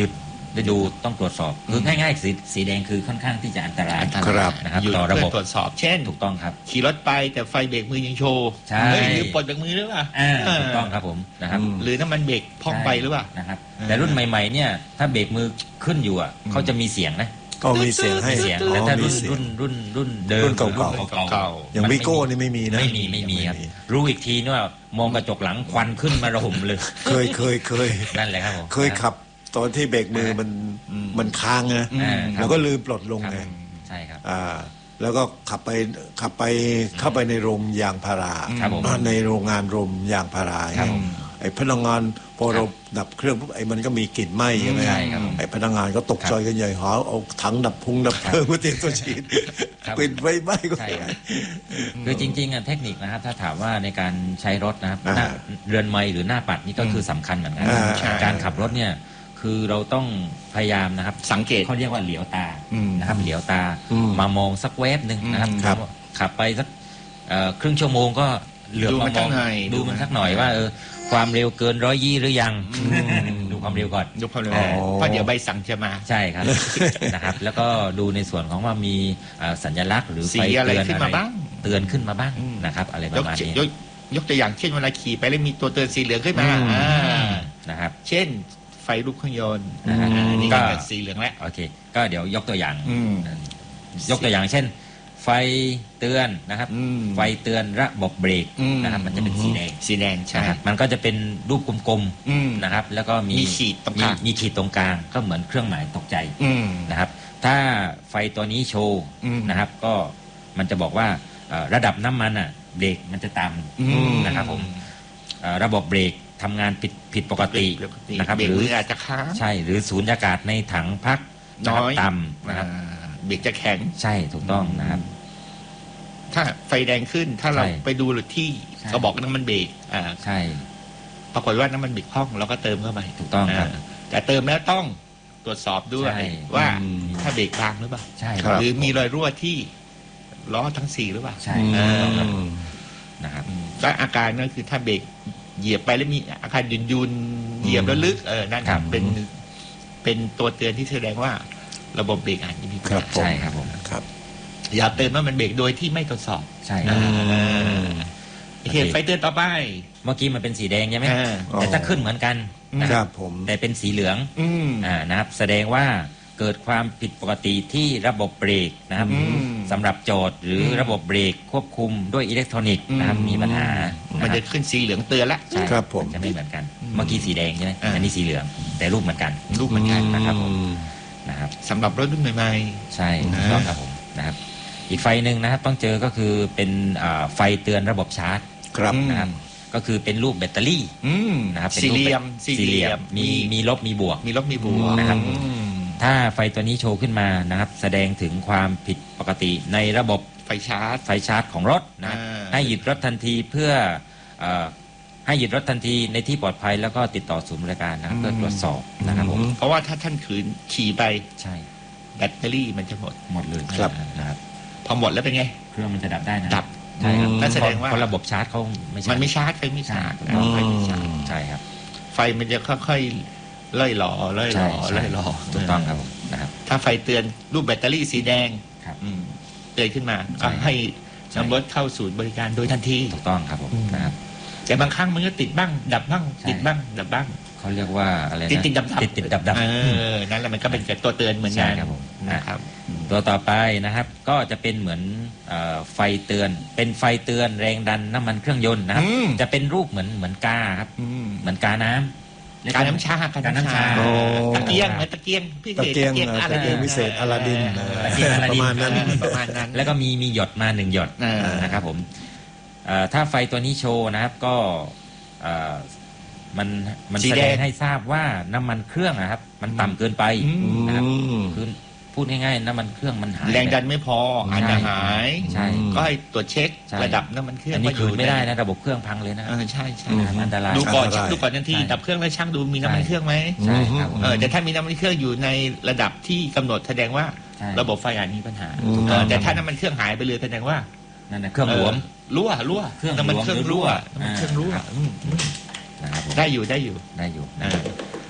[SPEAKER 1] ได้ดูต้องตรวจสอบคือง่ายๆสีสีแดงคือค่อนข้างที่จะอันตราย
[SPEAKER 3] ครับ
[SPEAKER 1] นะครับ
[SPEAKER 2] หยุด
[SPEAKER 1] ต่อระบบ
[SPEAKER 2] เพื่อตรวจสอบ เช่น
[SPEAKER 1] ถูกต้องครับ
[SPEAKER 2] ขี่รถไปแต่ไฟเบรกมือยังโชว์
[SPEAKER 1] ใช่
[SPEAKER 2] เฮ้ยลืมปลดเบรกมือหรือเปล่า
[SPEAKER 1] อ่าถูกต้องครับผมนะครับ
[SPEAKER 3] อืม
[SPEAKER 2] หรือน้ำมันเบรกพองไปหรือเปล่า
[SPEAKER 1] นะครับ
[SPEAKER 2] อ่า
[SPEAKER 1] แต่รุ่นใหม่ๆเนี่ยถ้าเบรกมือขึ้นอยู่อ่ะ
[SPEAKER 2] อืม
[SPEAKER 1] เขาจะมีเสียงนะ
[SPEAKER 3] ก็มีเสียงให้
[SPEAKER 1] เสียง
[SPEAKER 3] อ๋อ
[SPEAKER 1] แต่ถ้า
[SPEAKER 3] มี
[SPEAKER 1] รุ่น
[SPEAKER 3] เสียง
[SPEAKER 1] รุ่นรุ่นรุ่นเดิม
[SPEAKER 3] รุ่นเก่าๆ
[SPEAKER 1] หรือรุ่นเก่าๆ
[SPEAKER 3] อย่าง
[SPEAKER 1] มัน
[SPEAKER 3] วิ
[SPEAKER 1] ไม่
[SPEAKER 3] โก้นี่ไม่มีนะ
[SPEAKER 1] ไม่มีไม่มีครับ
[SPEAKER 3] ไม่มี
[SPEAKER 1] รู้อีกทีนี่ว่ามองกระจกหลังควันขึ้นมาระหมเลย
[SPEAKER 3] เคยเคยเคย
[SPEAKER 1] นั่นแหละครับผม
[SPEAKER 3] เคยขับตอนที่เบรกมือมัน
[SPEAKER 2] อืม
[SPEAKER 3] มันค้างนะ
[SPEAKER 1] อ่าครับ
[SPEAKER 3] แล้วก็ลืมปลดลง
[SPEAKER 1] ครับ
[SPEAKER 3] ไง
[SPEAKER 1] ใช่ครับ
[SPEAKER 3] อ่า แล้วก็ขับไปขับไปเข้าไปในโรงยางพารา
[SPEAKER 1] ครับผม
[SPEAKER 3] ในโรงงานโรงยางพารา
[SPEAKER 1] ครับผม
[SPEAKER 3] ไอ้พนักงานพอเราดับเครื่องปุ๊บไอ้มันก็มีกลิ่นไหม้ใช่ไหม
[SPEAKER 1] ใช่ครับผม
[SPEAKER 3] ไอ้พนักงานก็ตกใจกันใหญ่หาเอาถังดับพุงดับเพลิงมาเตรียมตัวฉีด
[SPEAKER 1] ครับ
[SPEAKER 3] เป็นไฟไหม้ก็
[SPEAKER 1] ใช่
[SPEAKER 3] ไม่
[SPEAKER 1] ครับคือจริงๆอ่ะเทคนิคนะครับ ถ้าถามว่าในการใช้รถนะครับ
[SPEAKER 3] อ่า
[SPEAKER 1] หน้าเรือนไม้หรือหน้าปัดนี่ก็คือสำคัญเหมือนกัน
[SPEAKER 3] อ่า
[SPEAKER 2] ใช่
[SPEAKER 1] การขับรถเนี่ยคือเราต้องพยายามนะครับ
[SPEAKER 2] สังเกต
[SPEAKER 1] เขาเรียกว่าเหลียวตา
[SPEAKER 2] อืม
[SPEAKER 1] นะครับเหลียวตา
[SPEAKER 3] อืม
[SPEAKER 1] มามองสักแวบหนึ่งนะครับ
[SPEAKER 2] อืม
[SPEAKER 3] ครับ
[SPEAKER 1] ขับไปสักเอ่อครึ่งชั่วโมงก็เหลือบ
[SPEAKER 2] ดู
[SPEAKER 1] มา
[SPEAKER 2] มัน
[SPEAKER 1] ม
[SPEAKER 2] สั
[SPEAKER 1] อก ง
[SPEAKER 2] หน่อย
[SPEAKER 1] ดูมัน
[SPEAKER 2] ดูมัน
[SPEAKER 1] สักหน่อยว่าเออความเร็วเกินร้อยยี่หรือยัง ดูความเร็วก่อน
[SPEAKER 2] ยกความเร็ว
[SPEAKER 3] อ๋อ
[SPEAKER 2] เพราะเดี๋ยวใบสั่งจะมา
[SPEAKER 1] ใช่ครับ นะครับ แล้วก็ดูในส่วนของว่ามีเอ่อสัญลักษณ์หรือ
[SPEAKER 2] สี
[SPEAKER 1] ไฟ
[SPEAKER 2] อะไร
[SPEAKER 1] เตือน
[SPEAKER 2] ขึ้น
[SPEAKER 1] อะไร
[SPEAKER 2] มาบ้าง
[SPEAKER 1] เตือนขึ้นมาบ้าง
[SPEAKER 2] อืม
[SPEAKER 1] นะครับ อะไรป
[SPEAKER 2] ยก
[SPEAKER 1] ระมาณนี้
[SPEAKER 2] ยกยกตัวอย่างเช่นเวลาขี่ไปแล้วมีตัวเตือนสีเหลืองขึ้นมา
[SPEAKER 3] อืม
[SPEAKER 2] อ่า
[SPEAKER 1] นะครับ
[SPEAKER 2] เช่น ไฟลูกเครื่องยนต์
[SPEAKER 1] นะฮะ
[SPEAKER 2] อ่านี่
[SPEAKER 1] ก็
[SPEAKER 2] ก็สีเหลืองแล้ว
[SPEAKER 1] โอเค ก็เดี๋ยวยกตัวอย่าง
[SPEAKER 2] อืม
[SPEAKER 1] ยกตัวอย่างเช่น ไฟเตือนนะครับ
[SPEAKER 2] อืม
[SPEAKER 1] ไฟเตือนระบบเบรก
[SPEAKER 2] อืม
[SPEAKER 1] นะครับ มันจะเป็นสีแดง
[SPEAKER 2] สีแดงใช่
[SPEAKER 1] นะครับมันก็จะเป็นรูปกลม
[SPEAKER 2] อืม
[SPEAKER 1] ๆนะครับ แล้วก็มี
[SPEAKER 2] มีขีดตรงกลาง
[SPEAKER 1] มีมีขีดตรงกลาง ก็เหมือนเครื่องหมายตกใจ
[SPEAKER 2] อืม
[SPEAKER 1] นะครับ ถ้าไฟตัวนี้โชว์
[SPEAKER 2] อืม
[SPEAKER 1] นะครับ ก็มันจะบอกว่าเอ่อระดับน้ำมันอ่ะเบรกมันจะต่
[SPEAKER 2] อืม
[SPEAKER 1] ำนะครับผมเอ่อระบบเบรกทำงานผิดผิดปกติ
[SPEAKER 2] ปกติ
[SPEAKER 1] นะครับ
[SPEAKER 2] เบรก
[SPEAKER 1] หรือ
[SPEAKER 2] มืออาจจะค้าง
[SPEAKER 1] ใช่หรือสูญญากาศในถังพักนะครับ
[SPEAKER 2] น้อย
[SPEAKER 1] ต่ำนะครับ
[SPEAKER 2] อ่าเบรกจะแข็ง
[SPEAKER 1] ใช่ถูกต้องนะครับ
[SPEAKER 2] ถ้าไฟแดงขึ้นถ้าเรา
[SPEAKER 1] ใช่
[SPEAKER 2] ไปดูที่
[SPEAKER 1] ใช่
[SPEAKER 2] กระบอกน้ำมันเบรกอ่า
[SPEAKER 1] ใช่
[SPEAKER 2] ปรากฏว่าน้ำมันเบรกพร่องเราก็เติมเข้าไป
[SPEAKER 1] ถูกต้องครับ
[SPEAKER 2] าแต่เติมแล้วต้องตรวจสอบด้วย
[SPEAKER 1] ใช่
[SPEAKER 2] ว่า
[SPEAKER 3] อืม
[SPEAKER 2] ถ้าเบรกกลางหรือเปล่า
[SPEAKER 1] ใช่
[SPEAKER 3] ครับ
[SPEAKER 2] หรือมีรอยรั่วที่ล้อทั้งสี่หรือเปล่า
[SPEAKER 1] ใช่
[SPEAKER 3] อื
[SPEAKER 1] ถูกต้องครับ
[SPEAKER 3] ม
[SPEAKER 1] นะครับ
[SPEAKER 2] อืมแล้วอาการก็คือถ้าเบรกเหยียบไปแล้วมีอาการยุนยุนๆเหยียบแล้วลึกเออนั่น
[SPEAKER 1] ครับ
[SPEAKER 2] เป็นเป็นตัวเตือนที่แสดงว่า ระบบเบรกอาจจะมีปัญ
[SPEAKER 3] ครับ
[SPEAKER 2] หา
[SPEAKER 3] ผม
[SPEAKER 1] ใช่ครับผม
[SPEAKER 3] ครับ
[SPEAKER 2] อย่าเติมว่ามันเบรกโดยที่ไม่ตรวจสอบ
[SPEAKER 1] ใช่ค
[SPEAKER 2] อ่
[SPEAKER 1] รับ
[SPEAKER 2] าโอเคไฟเตือนต่อไป
[SPEAKER 1] เมื่อกี้มันเป็นสีแดงใช่ไหม
[SPEAKER 2] อ่า
[SPEAKER 1] แต่ถ้าขึ้นเหมือนกันนะ
[SPEAKER 3] ค
[SPEAKER 1] ค
[SPEAKER 3] รั
[SPEAKER 1] รั
[SPEAKER 3] บบ ผม
[SPEAKER 1] แต่เป็นสีเหลือง
[SPEAKER 2] อืม
[SPEAKER 1] อ่านะครับ แสดงว่าเกิดความผิดปกติที่ระบบเบรกนะครับ
[SPEAKER 2] อืม
[SPEAKER 1] สำหรับโจทย์หรืออ
[SPEAKER 2] ม
[SPEAKER 1] ระบบเบรกควบคุมด้วยอิเล็กทรอนิกส์นะครับ
[SPEAKER 2] อืม
[SPEAKER 1] มีปัญหา
[SPEAKER 2] มัน
[SPEAKER 1] นะค
[SPEAKER 2] จะ
[SPEAKER 1] รับ
[SPEAKER 2] ขึ้นสีเหลืองเตือนละ
[SPEAKER 1] ใช่
[SPEAKER 3] ครับผม
[SPEAKER 1] นจะไม่เหมือนกัน
[SPEAKER 2] อืม
[SPEAKER 1] เมื่อกี้สีแดงใช่ไหม
[SPEAKER 2] อ่า
[SPEAKER 1] อันนี้สีเหลือง แต่รูปเหมือนกัน
[SPEAKER 2] รูปเหมือนกัน
[SPEAKER 1] นะครับผม นะครับ
[SPEAKER 2] สำหรับรถรุ่นใหม่
[SPEAKER 1] ใช่
[SPEAKER 2] อ่า
[SPEAKER 1] ถูกต้องครับผมนะครับ อีกไฟหนึ่งนะครับต้องเจอก็คือเป็นอ่าไฟเตือนระบบชาร์จ
[SPEAKER 3] ครับ
[SPEAKER 2] อืม
[SPEAKER 1] นะครับ ก็คือเป็นรูปแบตเตอรี่
[SPEAKER 2] อืม
[SPEAKER 1] นะครับเป็น
[SPEAKER 2] สี่
[SPEAKER 1] รู
[SPEAKER 2] เห
[SPEAKER 1] ป
[SPEAKER 2] ลี่ยม
[SPEAKER 1] สี่เหลี่ยมมีมีลบมีบวก
[SPEAKER 2] มีลบมีบวก
[SPEAKER 1] นะครับ
[SPEAKER 2] อืม
[SPEAKER 1] ถ้าไฟตัวนี้โชว์ขึ้นมานะครับ แสดงถึงความผิดปกติในระบบ
[SPEAKER 2] ไฟชาร์จ
[SPEAKER 1] ไฟชาร์จของรถนะครับ
[SPEAKER 2] อ่า
[SPEAKER 1] ให้หยุดรถทันทีเพื่อเอ่อให้หยุดรถทันทีในที่ปลอดภัยแล้วก็ติดต่อศูนย์บริการนะครับเพื่อตรวจสอบนะครับผม
[SPEAKER 2] เพราะว่าถ้าท่านขืนขี่ไป
[SPEAKER 1] ใช่
[SPEAKER 2] แบตเตอรี่มันจะหมด
[SPEAKER 1] หมดเลย
[SPEAKER 3] ครับ
[SPEAKER 1] นะครับ
[SPEAKER 2] พอหมดแล้วเป็นไง
[SPEAKER 1] เครื่องมันจะดับได้นะ
[SPEAKER 2] ดับ
[SPEAKER 1] ใช่ครับ
[SPEAKER 3] อืม
[SPEAKER 2] นั่นแสดงว่า
[SPEAKER 1] เพราะระบบชาร์จเขาไม่ใช่
[SPEAKER 2] มันไม่ชาร์จไฟไม่ชาร์จ
[SPEAKER 1] ใช่
[SPEAKER 2] ไฟไม่ชาร์จ
[SPEAKER 1] ใช่ครับ
[SPEAKER 2] ไฟมันจะค่อยๆล่อยหล่อล่อยห
[SPEAKER 1] ใช่
[SPEAKER 2] ล่อ
[SPEAKER 1] ใช่
[SPEAKER 2] ล่อยหล่อ
[SPEAKER 1] ถูกต้องครับผมนะครับ
[SPEAKER 2] ถ้าไฟเตือนรูปแบตเตอรี่สีแดง
[SPEAKER 1] ครับ
[SPEAKER 2] อืมเตือนขึ้นมา
[SPEAKER 1] ใช่
[SPEAKER 2] ก็ให้
[SPEAKER 1] ใช่
[SPEAKER 2] นำรถเข้าศูนย์บริการโดยทันที
[SPEAKER 1] ถูกต้องครับผม
[SPEAKER 2] อืม
[SPEAKER 1] นะครับ
[SPEAKER 2] แต่บางครั้งมันก็ติดบ้าง ดับบ้าง
[SPEAKER 1] ใช่
[SPEAKER 2] ติดบ้าง ดับบ้าง
[SPEAKER 1] เขาเรียกว่าอะไรนะ
[SPEAKER 2] ติดติดดับดับ
[SPEAKER 1] ติดติดดับดับ
[SPEAKER 2] เออนั่นแหละมันก็เป็นตัวเตือนเหมือนกัน
[SPEAKER 1] ใช่ครับผม
[SPEAKER 2] นะครับ
[SPEAKER 1] ตัวต่อไปนะครับ ก็จะเป็นเหมือนเออไฟเตือน เป็นไฟเตือนแรงดันน้ำมันเครื่องยนต์นะครับ
[SPEAKER 2] อืม
[SPEAKER 1] จะเป็นรูปเหมือนเหมือนกาครับ
[SPEAKER 2] อืม
[SPEAKER 1] เหมือนกาน้ำ
[SPEAKER 2] การน้ำชาการน้ำชา
[SPEAKER 3] โอ้
[SPEAKER 2] ตะเกียงเหมือนตะเกียงพี่
[SPEAKER 3] ตะเกียง
[SPEAKER 2] ตะเกียง
[SPEAKER 3] เอ่อ
[SPEAKER 2] อะไร
[SPEAKER 3] ตะเกียงวิเศษอลาดิน
[SPEAKER 2] เออ
[SPEAKER 1] ตะเกียงอลาดิน
[SPEAKER 3] ประมาณนั้น
[SPEAKER 2] ประมาณนั้น
[SPEAKER 1] แล้วก็มีมีหยดมาหนึ่งหยด
[SPEAKER 2] เออ
[SPEAKER 1] นะครับผมเอ่อถ้าไฟตัวนี้โชว์นะครับก็เอ่อมันมัน
[SPEAKER 2] สี
[SPEAKER 1] แส
[SPEAKER 2] แด
[SPEAKER 1] ด
[SPEAKER 2] ง
[SPEAKER 1] งให้ทราบว่าน้ำมันเครื่องนะครับ มันต่ำเกินไป
[SPEAKER 2] อืม
[SPEAKER 1] นะครับ
[SPEAKER 3] อืม
[SPEAKER 1] คือพูดง่ายๆน้ำมันเครื่องมันหาย
[SPEAKER 2] แรงดันไม่พออาจจะหาย
[SPEAKER 1] ใช่
[SPEAKER 2] ก็ให้ตรวจเช็ค
[SPEAKER 1] ใช่
[SPEAKER 2] ระดับน้ำมันเครื่อง
[SPEAKER 1] อันนี้
[SPEAKER 2] ว่า
[SPEAKER 1] คืนไม่ได้
[SPEAKER 2] ใน
[SPEAKER 1] นะระบบเครื่องพังเลยนะค
[SPEAKER 2] เอ
[SPEAKER 1] รับ
[SPEAKER 2] อใช่ใช่
[SPEAKER 3] อืม
[SPEAKER 1] อันตราย
[SPEAKER 2] ดูก่อน
[SPEAKER 3] อันตราย
[SPEAKER 2] ดูก่อนทันที
[SPEAKER 1] ใช่
[SPEAKER 2] ดับเครื่องแล้วช่างดูมีน้ำมัน
[SPEAKER 1] ใช่
[SPEAKER 2] เครื่องไหม
[SPEAKER 1] ใช่ครับผม
[SPEAKER 2] เออแต่ถ้ามีน้ำมันเครื่องอยู่ในระดับที่กำหนดแสดงว่า
[SPEAKER 1] ใช่
[SPEAKER 2] ระบบไฟอาจมีปัญหา
[SPEAKER 3] อืม
[SPEAKER 2] เออแต่ถ้าน้ำมันเครื่องหายไปเลยแสดงว่า
[SPEAKER 1] นั่นนะเครื่องหลวม
[SPEAKER 2] เรั่วรั่ว
[SPEAKER 1] เครื่อง
[SPEAKER 2] น้ำมันเครื่อง
[SPEAKER 1] หลวมหรือรั่
[SPEAKER 2] รั่ว
[SPEAKER 1] ว
[SPEAKER 2] น้ำมันเครื่องรั่ว
[SPEAKER 1] อ่า
[SPEAKER 2] อืมอืม
[SPEAKER 1] นะครับผม
[SPEAKER 2] ได้อยู่ได้อยู่
[SPEAKER 1] ได้อยู่
[SPEAKER 2] เอ
[SPEAKER 1] นะครับ
[SPEAKER 2] อ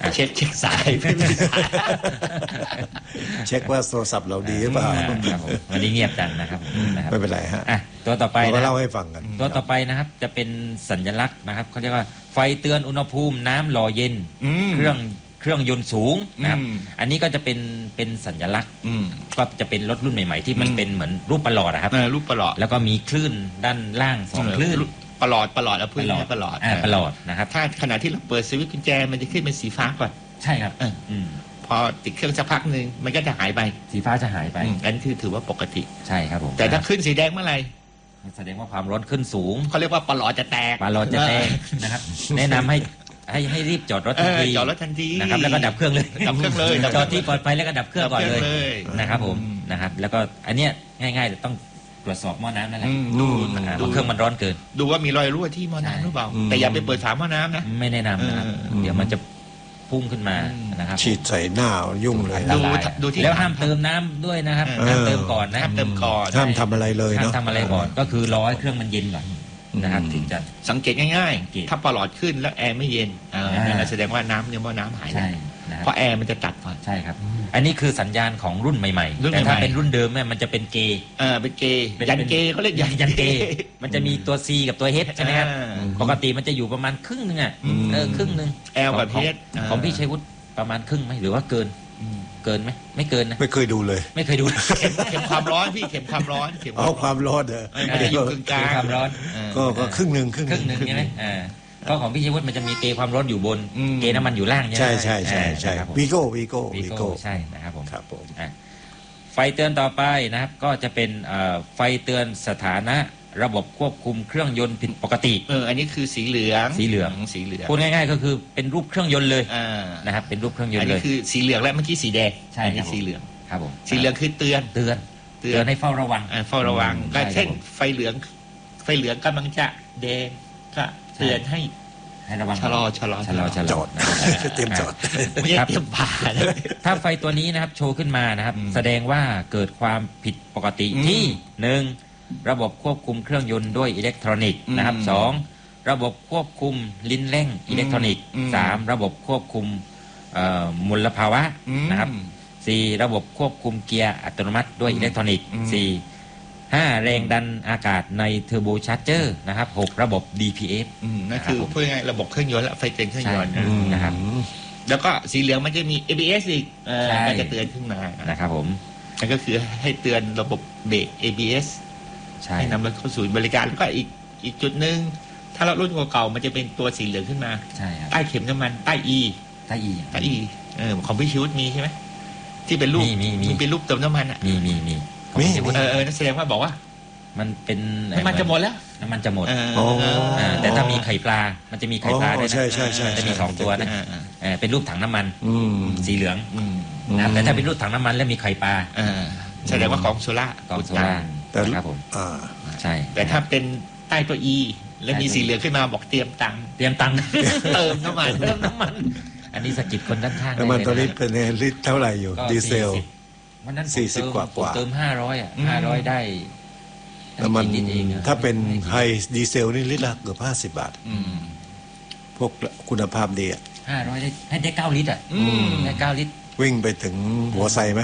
[SPEAKER 2] เช็คเช็คสายไม่มีสาย
[SPEAKER 3] เช็คว่าโทรศัพท์เราดีหรือเปล่า
[SPEAKER 1] อ่าครับผมวันนี้เงียบจังนะครับนะครับ
[SPEAKER 3] ไม่เป็นไรฮะ
[SPEAKER 1] อ่ะตัวต่อไป
[SPEAKER 3] เราก็
[SPEAKER 1] นะ
[SPEAKER 3] เล่าให้ฟังกัน
[SPEAKER 1] ตัวต่อไปนะครับจะเป็นสัญลักษณ์นะครับเขาเรียกว่าไฟเตือนอุณหภูมิน้ำหล่อเย็น
[SPEAKER 2] อืม
[SPEAKER 1] เครื่องเครื่องยนต์สูงนะครับ
[SPEAKER 2] อืม
[SPEAKER 1] อันนี้ก็จะเป็นเป็นสัญลักษณ์
[SPEAKER 2] อืม
[SPEAKER 1] ก็จะเป็นรถรุ่นใหม่ๆ ที่มัน
[SPEAKER 2] อืม
[SPEAKER 1] เป็นเหมือนรูปประหลอดนะครับ
[SPEAKER 2] เออรูปประหลอด
[SPEAKER 1] แล้วก็มีคลื่นด้านล่างสองคลื่น
[SPEAKER 2] ประหลอดประหลอดแล้วพื้นให้ประหลอด
[SPEAKER 1] อ่าประหลอดนะครับ
[SPEAKER 2] ถ้าขณะที่เราเปิดสวิตช์กุญแจมันจะขึ้นเป็นสีฟ้าก่อน
[SPEAKER 1] ใช่ครับ
[SPEAKER 2] เออ
[SPEAKER 1] อืม
[SPEAKER 2] พอติดเครื่องสักพักหนึ่งมันก็จะหายไป
[SPEAKER 1] สีฟ้าจะหายไป
[SPEAKER 2] อืมอันนี้คือถือว่าปกติ
[SPEAKER 1] ใช่ครับผม
[SPEAKER 2] แต่ถ้าขึ้นสีแดงเมื่อไหร่
[SPEAKER 1] แสดงว่าความร้อนขึ้นสูง
[SPEAKER 2] เขาเรียกว่าประหลอดจะแตก
[SPEAKER 1] ปลาร้อนจะแตกนะครับ แนะนำให้ให้ให้รีบจอดรถ
[SPEAKER 2] เอ
[SPEAKER 1] ทัน
[SPEAKER 2] อ
[SPEAKER 1] ที
[SPEAKER 2] จอดรถทันที
[SPEAKER 1] นะครับแล้วก็ดับเครื่องเลย
[SPEAKER 2] ดับเครื่องเลยดับ
[SPEAKER 1] จอดที่ปลอดภัยแล้วก็ดับเครื่องก่อนเลย
[SPEAKER 2] ดับเครื่องเลย
[SPEAKER 1] นะครับผม
[SPEAKER 2] อืม
[SPEAKER 1] นะครับ แล้วก็อันเนี้ยง่ายๆต้องตรวจสอบหม้อน้ำนั่นแหละ
[SPEAKER 2] อืมดู
[SPEAKER 1] อ่า
[SPEAKER 2] ดู
[SPEAKER 1] เพราะเครื่องมันร้อนเกิน
[SPEAKER 2] ดูว่ามีรอยรั่วที่หม้อน้ำหรือเปล่า
[SPEAKER 3] อืม
[SPEAKER 2] แต่อย่าไปเปิดฝาหม้อน้ำนะ
[SPEAKER 1] ไม่แนะนำนะครับ
[SPEAKER 2] เออ
[SPEAKER 1] เดี๋ยวมันจะพุ่งขึ้นมา
[SPEAKER 2] อืม
[SPEAKER 1] นะครับ
[SPEAKER 3] ฉีดใส่หน้ายุ่งเลย
[SPEAKER 1] อันต
[SPEAKER 3] นะ
[SPEAKER 1] ราย
[SPEAKER 2] ดูที่
[SPEAKER 1] แล้วห้ามเติมน้ำด้วยนะครับ
[SPEAKER 2] เออ
[SPEAKER 1] ห้ามเติมก่อนนะ
[SPEAKER 2] ห้ามเติมก่อน
[SPEAKER 3] ห้ามทำอะไรเลย
[SPEAKER 1] ห้าม
[SPEAKER 3] เนาะ
[SPEAKER 1] ทำอะไรก่อนก็คือรอให้เครื่องมันเย็นก่อนนะครับ
[SPEAKER 3] อืม
[SPEAKER 1] ถึงจะ
[SPEAKER 2] สังเกตง่าย
[SPEAKER 1] สังเกต
[SPEAKER 2] ๆ ถ้าประหลอดขึ้นแล้วแอร์ไม่เย็นอ่า
[SPEAKER 1] อ่า
[SPEAKER 2] นั่นแหละแสดงว่าน้ำเนี่ยหม้อน้ำหาย
[SPEAKER 1] ใช่
[SPEAKER 2] แล้ว
[SPEAKER 1] นะครับ
[SPEAKER 2] เพราะแอร์มันจะตัดก่อน
[SPEAKER 1] ใช่ครับ อันนี้คือสัญญาณของรุ่นใหม่
[SPEAKER 2] รุ่
[SPEAKER 1] ๆ
[SPEAKER 2] น
[SPEAKER 1] แต่ถ้า
[SPEAKER 2] ใหม่ๆ
[SPEAKER 1] เป็นรุ่นเดิมเนี่ยมันจะเป็นเกย์
[SPEAKER 2] เออเป็นเกย์
[SPEAKER 1] เป็น
[SPEAKER 2] ยันเกย์เขาเรียกยัน
[SPEAKER 1] ยันเกย์มันจะมีตัว C กับตัว H ใช่ไหมครับ
[SPEAKER 2] อ่า
[SPEAKER 1] ปกติมันจะอยู่ประมาณครึ่งหนึงอ่ะ
[SPEAKER 2] อืม
[SPEAKER 1] เออครึ่งหนึง
[SPEAKER 2] L กับ
[SPEAKER 1] ของ
[SPEAKER 2] H อ่า
[SPEAKER 1] ของพี่ชัยวุฒิประมาณครึ่งไหมหรือว่าเกิน
[SPEAKER 2] อืม
[SPEAKER 1] เกินไหมไม่เกินนะ
[SPEAKER 3] ไม่เคยดูเลย
[SPEAKER 1] ไม่เคยดู
[SPEAKER 2] เข็มเข็มความร้อนพี่เข็มความร้อนเข็ม
[SPEAKER 3] เอาความร้อนเถอะ
[SPEAKER 2] เออมันจะอยู่กึ่งกลาง
[SPEAKER 1] ความร้อน
[SPEAKER 2] เออ
[SPEAKER 3] ก็ก็ครึ่งหนึ่งครึ่ง
[SPEAKER 1] ครึ่งหนึ่งใช่ไหมอ่าเพราะของพี่ชัยวุฒิมันจะมีเกย์ความร้อนอยู่บน
[SPEAKER 2] อืม
[SPEAKER 1] เกย์น้ำมันอยู่ล่างใช่ไหม
[SPEAKER 3] ใช่ใช่ใช่ใช่
[SPEAKER 1] อ่านะครับผม
[SPEAKER 3] วีโก้วีโก้
[SPEAKER 1] วี
[SPEAKER 3] วี
[SPEAKER 1] โก้
[SPEAKER 3] โก้
[SPEAKER 1] ใช่นะครับผม
[SPEAKER 3] ครับผม
[SPEAKER 1] อ่ะไฟเตือนต่อไปนะครับ ก็จะเป็นเอ่อไฟเตือนสถานะระบบควบคุมเครื่องยนต์ผิดปกติ
[SPEAKER 2] เอออันนี้คือสีเหลือง
[SPEAKER 1] สีเหลือง
[SPEAKER 2] สีเหลือง
[SPEAKER 1] พูดง่ายๆก็คือเป็นรูปเครื่องยนต์เลย
[SPEAKER 2] อ่า
[SPEAKER 1] นะครับ เป็นรูปเครื่องยน
[SPEAKER 2] อัน
[SPEAKER 1] ต์เล
[SPEAKER 2] นี้
[SPEAKER 1] ย
[SPEAKER 2] คือสีเหลืองและเมื่อกี้สีแดง
[SPEAKER 1] ใช่
[SPEAKER 2] อัน
[SPEAKER 1] ครั
[SPEAKER 2] นี้
[SPEAKER 1] บผม
[SPEAKER 2] สีเหลือง
[SPEAKER 1] ครับผม
[SPEAKER 2] สีเหลืองคือเตือน
[SPEAKER 1] เตือน
[SPEAKER 2] เตือน
[SPEAKER 1] เตือนให้เฝ้าระวัง
[SPEAKER 2] อ่าเฝ้าระวัง
[SPEAKER 1] อืม
[SPEAKER 2] ก็
[SPEAKER 1] ใช่
[SPEAKER 2] เช่น
[SPEAKER 1] ครับผม
[SPEAKER 2] ไฟเหลืองไฟเหลืองกำลังจะแดงก็เตือนให้
[SPEAKER 1] ให้ระวัง
[SPEAKER 2] ชะลอชะลอ
[SPEAKER 1] ชะลอชะลอ
[SPEAKER 3] จอด
[SPEAKER 1] นะครับ
[SPEAKER 3] เตรียมจอด
[SPEAKER 2] ไม่ใช่
[SPEAKER 1] ครับ
[SPEAKER 2] เตรียมผ่านะ
[SPEAKER 1] ถ้าไฟตัวนี้นะครับโชว์ขึ้นมานะครับ
[SPEAKER 2] อืม
[SPEAKER 1] แสดงว่าเกิดความผิดปกติ
[SPEAKER 2] อืม
[SPEAKER 1] ที่หนึ่งระบบควบคุมเครื่องยนต์ด้วยอิเล็กทรอนิกส์นะครับ
[SPEAKER 2] อืม
[SPEAKER 1] สองระบบควบคุมลิ้นเร่งอิเล็กทรอนิกส์
[SPEAKER 2] อืม
[SPEAKER 1] สามระบบควบคุมเอ่อมลภาวะ
[SPEAKER 2] อืม
[SPEAKER 1] นะครับสี่ระบบควบคุมเกียร์อัตโนมัติด้วยอิเล็กทรอนิกส์
[SPEAKER 2] อืม
[SPEAKER 1] สี่ห้าแรงดันอากาศในเทอร์โบชาร์เจอร์นะครับหกระบบ ดี พี เอส
[SPEAKER 2] อืมนั่นคือ
[SPEAKER 1] ครับผม
[SPEAKER 2] พูดง่ายๆระบบเครื่องยนต์และไฟเตือนเครื่องยนต์
[SPEAKER 1] ใช่ นะครับ
[SPEAKER 2] แล้วก็สีเหลืองมันจะมี เอ บี เอส อีกเออ
[SPEAKER 1] ใช่
[SPEAKER 2] ก็จะเตือนขึ้นมา
[SPEAKER 1] นะครับผม
[SPEAKER 2] นั่นก็คือให้เตือนระบบเบรก เอ บี เอส
[SPEAKER 1] ใช่
[SPEAKER 2] ให้นำรถเข้าสู่บริการแล้วก็อีกอีกจุดหนึ่งถ้าเรารุ่นเก่าๆมันจะเป็นตัวสีเหลืองขึ้นมา
[SPEAKER 1] ใช่ครับ
[SPEAKER 2] ใต้เข็มน้ำมันใต้ E
[SPEAKER 1] ใต้อี
[SPEAKER 2] ใต้ E เออของพี่ชิวตมีใช่ไหมที่เป็นรูป
[SPEAKER 1] มีมีมี
[SPEAKER 2] ที่เป็นรูปเติมน้ำมันอ่ะ
[SPEAKER 1] มีมีมี
[SPEAKER 3] มี
[SPEAKER 2] เออเออนั่นแสดงว่าบอกว่า
[SPEAKER 1] มันเป็น
[SPEAKER 2] น้ำมันจะหมดแล้ว
[SPEAKER 1] น้ำมันจะหมด
[SPEAKER 2] เออ
[SPEAKER 3] อ๋อ
[SPEAKER 1] อ่าแต่ถ้ามีไข่ปลา มันจะมีไข่ปลาด้วยนะ
[SPEAKER 3] ใช่ใช่ใช่
[SPEAKER 1] จะมีสองตัวนะ
[SPEAKER 2] เออเออ
[SPEAKER 1] เออเป็นรูปถังน้ำมัน
[SPEAKER 3] อืม
[SPEAKER 1] สีเหลือง
[SPEAKER 2] อืม
[SPEAKER 1] นะครับแต่ถ้าเป็นรูปถังน้ำมันแล้วมีไข่ปลา
[SPEAKER 2] เออแสดงว่าของโซล่าก
[SPEAKER 1] องโซล่า
[SPEAKER 3] แต่
[SPEAKER 1] นะครับผม
[SPEAKER 3] อ่า
[SPEAKER 1] ใช่
[SPEAKER 2] แต่ถ้าเป็นใต้ตัว E แล้วมีสีเหลืองขึ้นมาบอกเตรียมตังค์
[SPEAKER 1] เตรียมตังค์
[SPEAKER 2] เติมน้ำมัน
[SPEAKER 1] เติมน้ำมัน อันนี้สะกิดคนด้านข้าง
[SPEAKER 3] น้ำมัน
[SPEAKER 1] ได้
[SPEAKER 3] ตอน
[SPEAKER 1] เลย
[SPEAKER 3] นี้เป็นไงลิตรเท่าไหร่อยู่
[SPEAKER 1] ก็
[SPEAKER 3] ดีเซล
[SPEAKER 1] สี่สิบวันนั้นผม
[SPEAKER 3] สี่สิบ
[SPEAKER 1] เติม
[SPEAKER 3] กว่า
[SPEAKER 1] ผม
[SPEAKER 3] กว่า
[SPEAKER 1] เติมห้าร้อยอ่ะห้าร้อยได้ได้
[SPEAKER 3] น้ำมัน
[SPEAKER 1] กี่ลิตรเองอะ
[SPEAKER 3] ถ้าเป็นไฮดีเซลนี่ลิตรละเกือบห้าสิบบาท
[SPEAKER 2] อืม
[SPEAKER 3] พวกคุณภาพดีอะ
[SPEAKER 1] ห้าร้อยได้ให้ได้เก้าลิตรอ่ะ
[SPEAKER 2] อืม
[SPEAKER 1] ได้เก้าลิตร
[SPEAKER 3] วิ่งไปถึงหัวไซไหม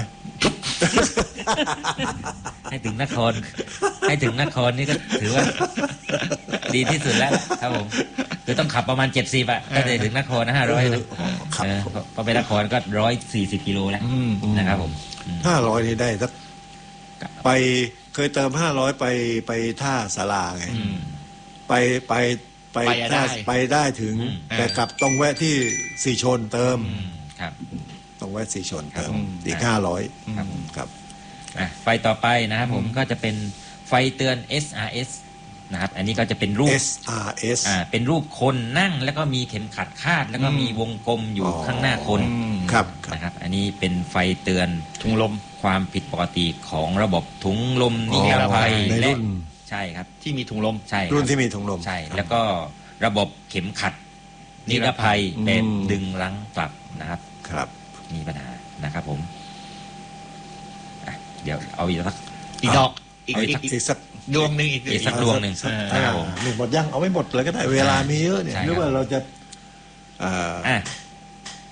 [SPEAKER 1] ให้ถึงนคร ให้ถึงนครนี่ก็ถือว่า ดีที่สุดแล้วครับผมคือต้องขับประมาณเจ็ดสิบอ่ะถ้าจะถึงนครนะห้าร้อยนะ
[SPEAKER 3] ขับ
[SPEAKER 1] เออพอไปนครก็ร้อยสี่สิบกิโลแล้ว
[SPEAKER 2] อืม
[SPEAKER 1] นะครับผมอืม
[SPEAKER 3] ห้าร้อยนี่ได้สักไปเคยเติมห้าร้อยไปไปท่าสาราไง
[SPEAKER 2] อืม
[SPEAKER 3] ไปไปไป
[SPEAKER 2] ไปอะ
[SPEAKER 3] ท่า
[SPEAKER 2] ได้
[SPEAKER 3] ไปได้ถึง
[SPEAKER 1] อืม
[SPEAKER 3] แต่กลับต้องแวะที่สีชนเติม
[SPEAKER 1] อืมครับ
[SPEAKER 3] ต้องแวะสีชนเติม
[SPEAKER 1] ครับผม
[SPEAKER 3] อีกห้าร้อย
[SPEAKER 1] ครับ
[SPEAKER 3] ครับ
[SPEAKER 1] อ่ะไฟต่อไปนะครับผมก็จะเป็นไฟเตือน เอส อาร์ เอส นะครับ อันนี้ก็จะเป็นรูป
[SPEAKER 3] S R S
[SPEAKER 1] อ่าเป็นรูปคนนั่งแล้วก็มีเข็มขัดคาด แล้วก็มีวงกลมอยู่
[SPEAKER 3] อ๋อ
[SPEAKER 1] ข้างหน้าคน
[SPEAKER 2] อืม
[SPEAKER 3] ครับครับ
[SPEAKER 1] นะครับ อันนี้เป็นไฟเตือน
[SPEAKER 2] ถุงลม
[SPEAKER 1] ความผิดปกติของระบบถุงลมนิรภัย
[SPEAKER 3] ใน
[SPEAKER 1] และ
[SPEAKER 3] รุ่น
[SPEAKER 1] ใช่ครับ
[SPEAKER 2] ที่มีถุงลม
[SPEAKER 1] ใช่ครับ
[SPEAKER 3] รุ่นที่มีถุงลม
[SPEAKER 1] ใช่ แล้วก็ระบบเข็มขัด นิรภัย
[SPEAKER 3] อืม
[SPEAKER 1] แบบดึงลังกลับนะครับ
[SPEAKER 3] ครับ
[SPEAKER 1] มีปัญหานะครับผมอ่ะเดี๋ยวเอาอีกสัก
[SPEAKER 2] อีกดอกอีก
[SPEAKER 1] เอาอี
[SPEAKER 2] อี
[SPEAKER 1] ก
[SPEAKER 2] กอีก
[SPEAKER 3] อีกสัก
[SPEAKER 2] ดวงหนึ่งอีก
[SPEAKER 1] อีกสักดวงหนึ่ง
[SPEAKER 3] สัก
[SPEAKER 1] นะครับผม
[SPEAKER 3] หนึ่งหมดยังเอาไม่หมดเลยก็ได้เวลามีเยอะเนี่ย
[SPEAKER 1] ใช่ครับ
[SPEAKER 3] หรือว่าเราจะอ่า
[SPEAKER 1] อ่ะ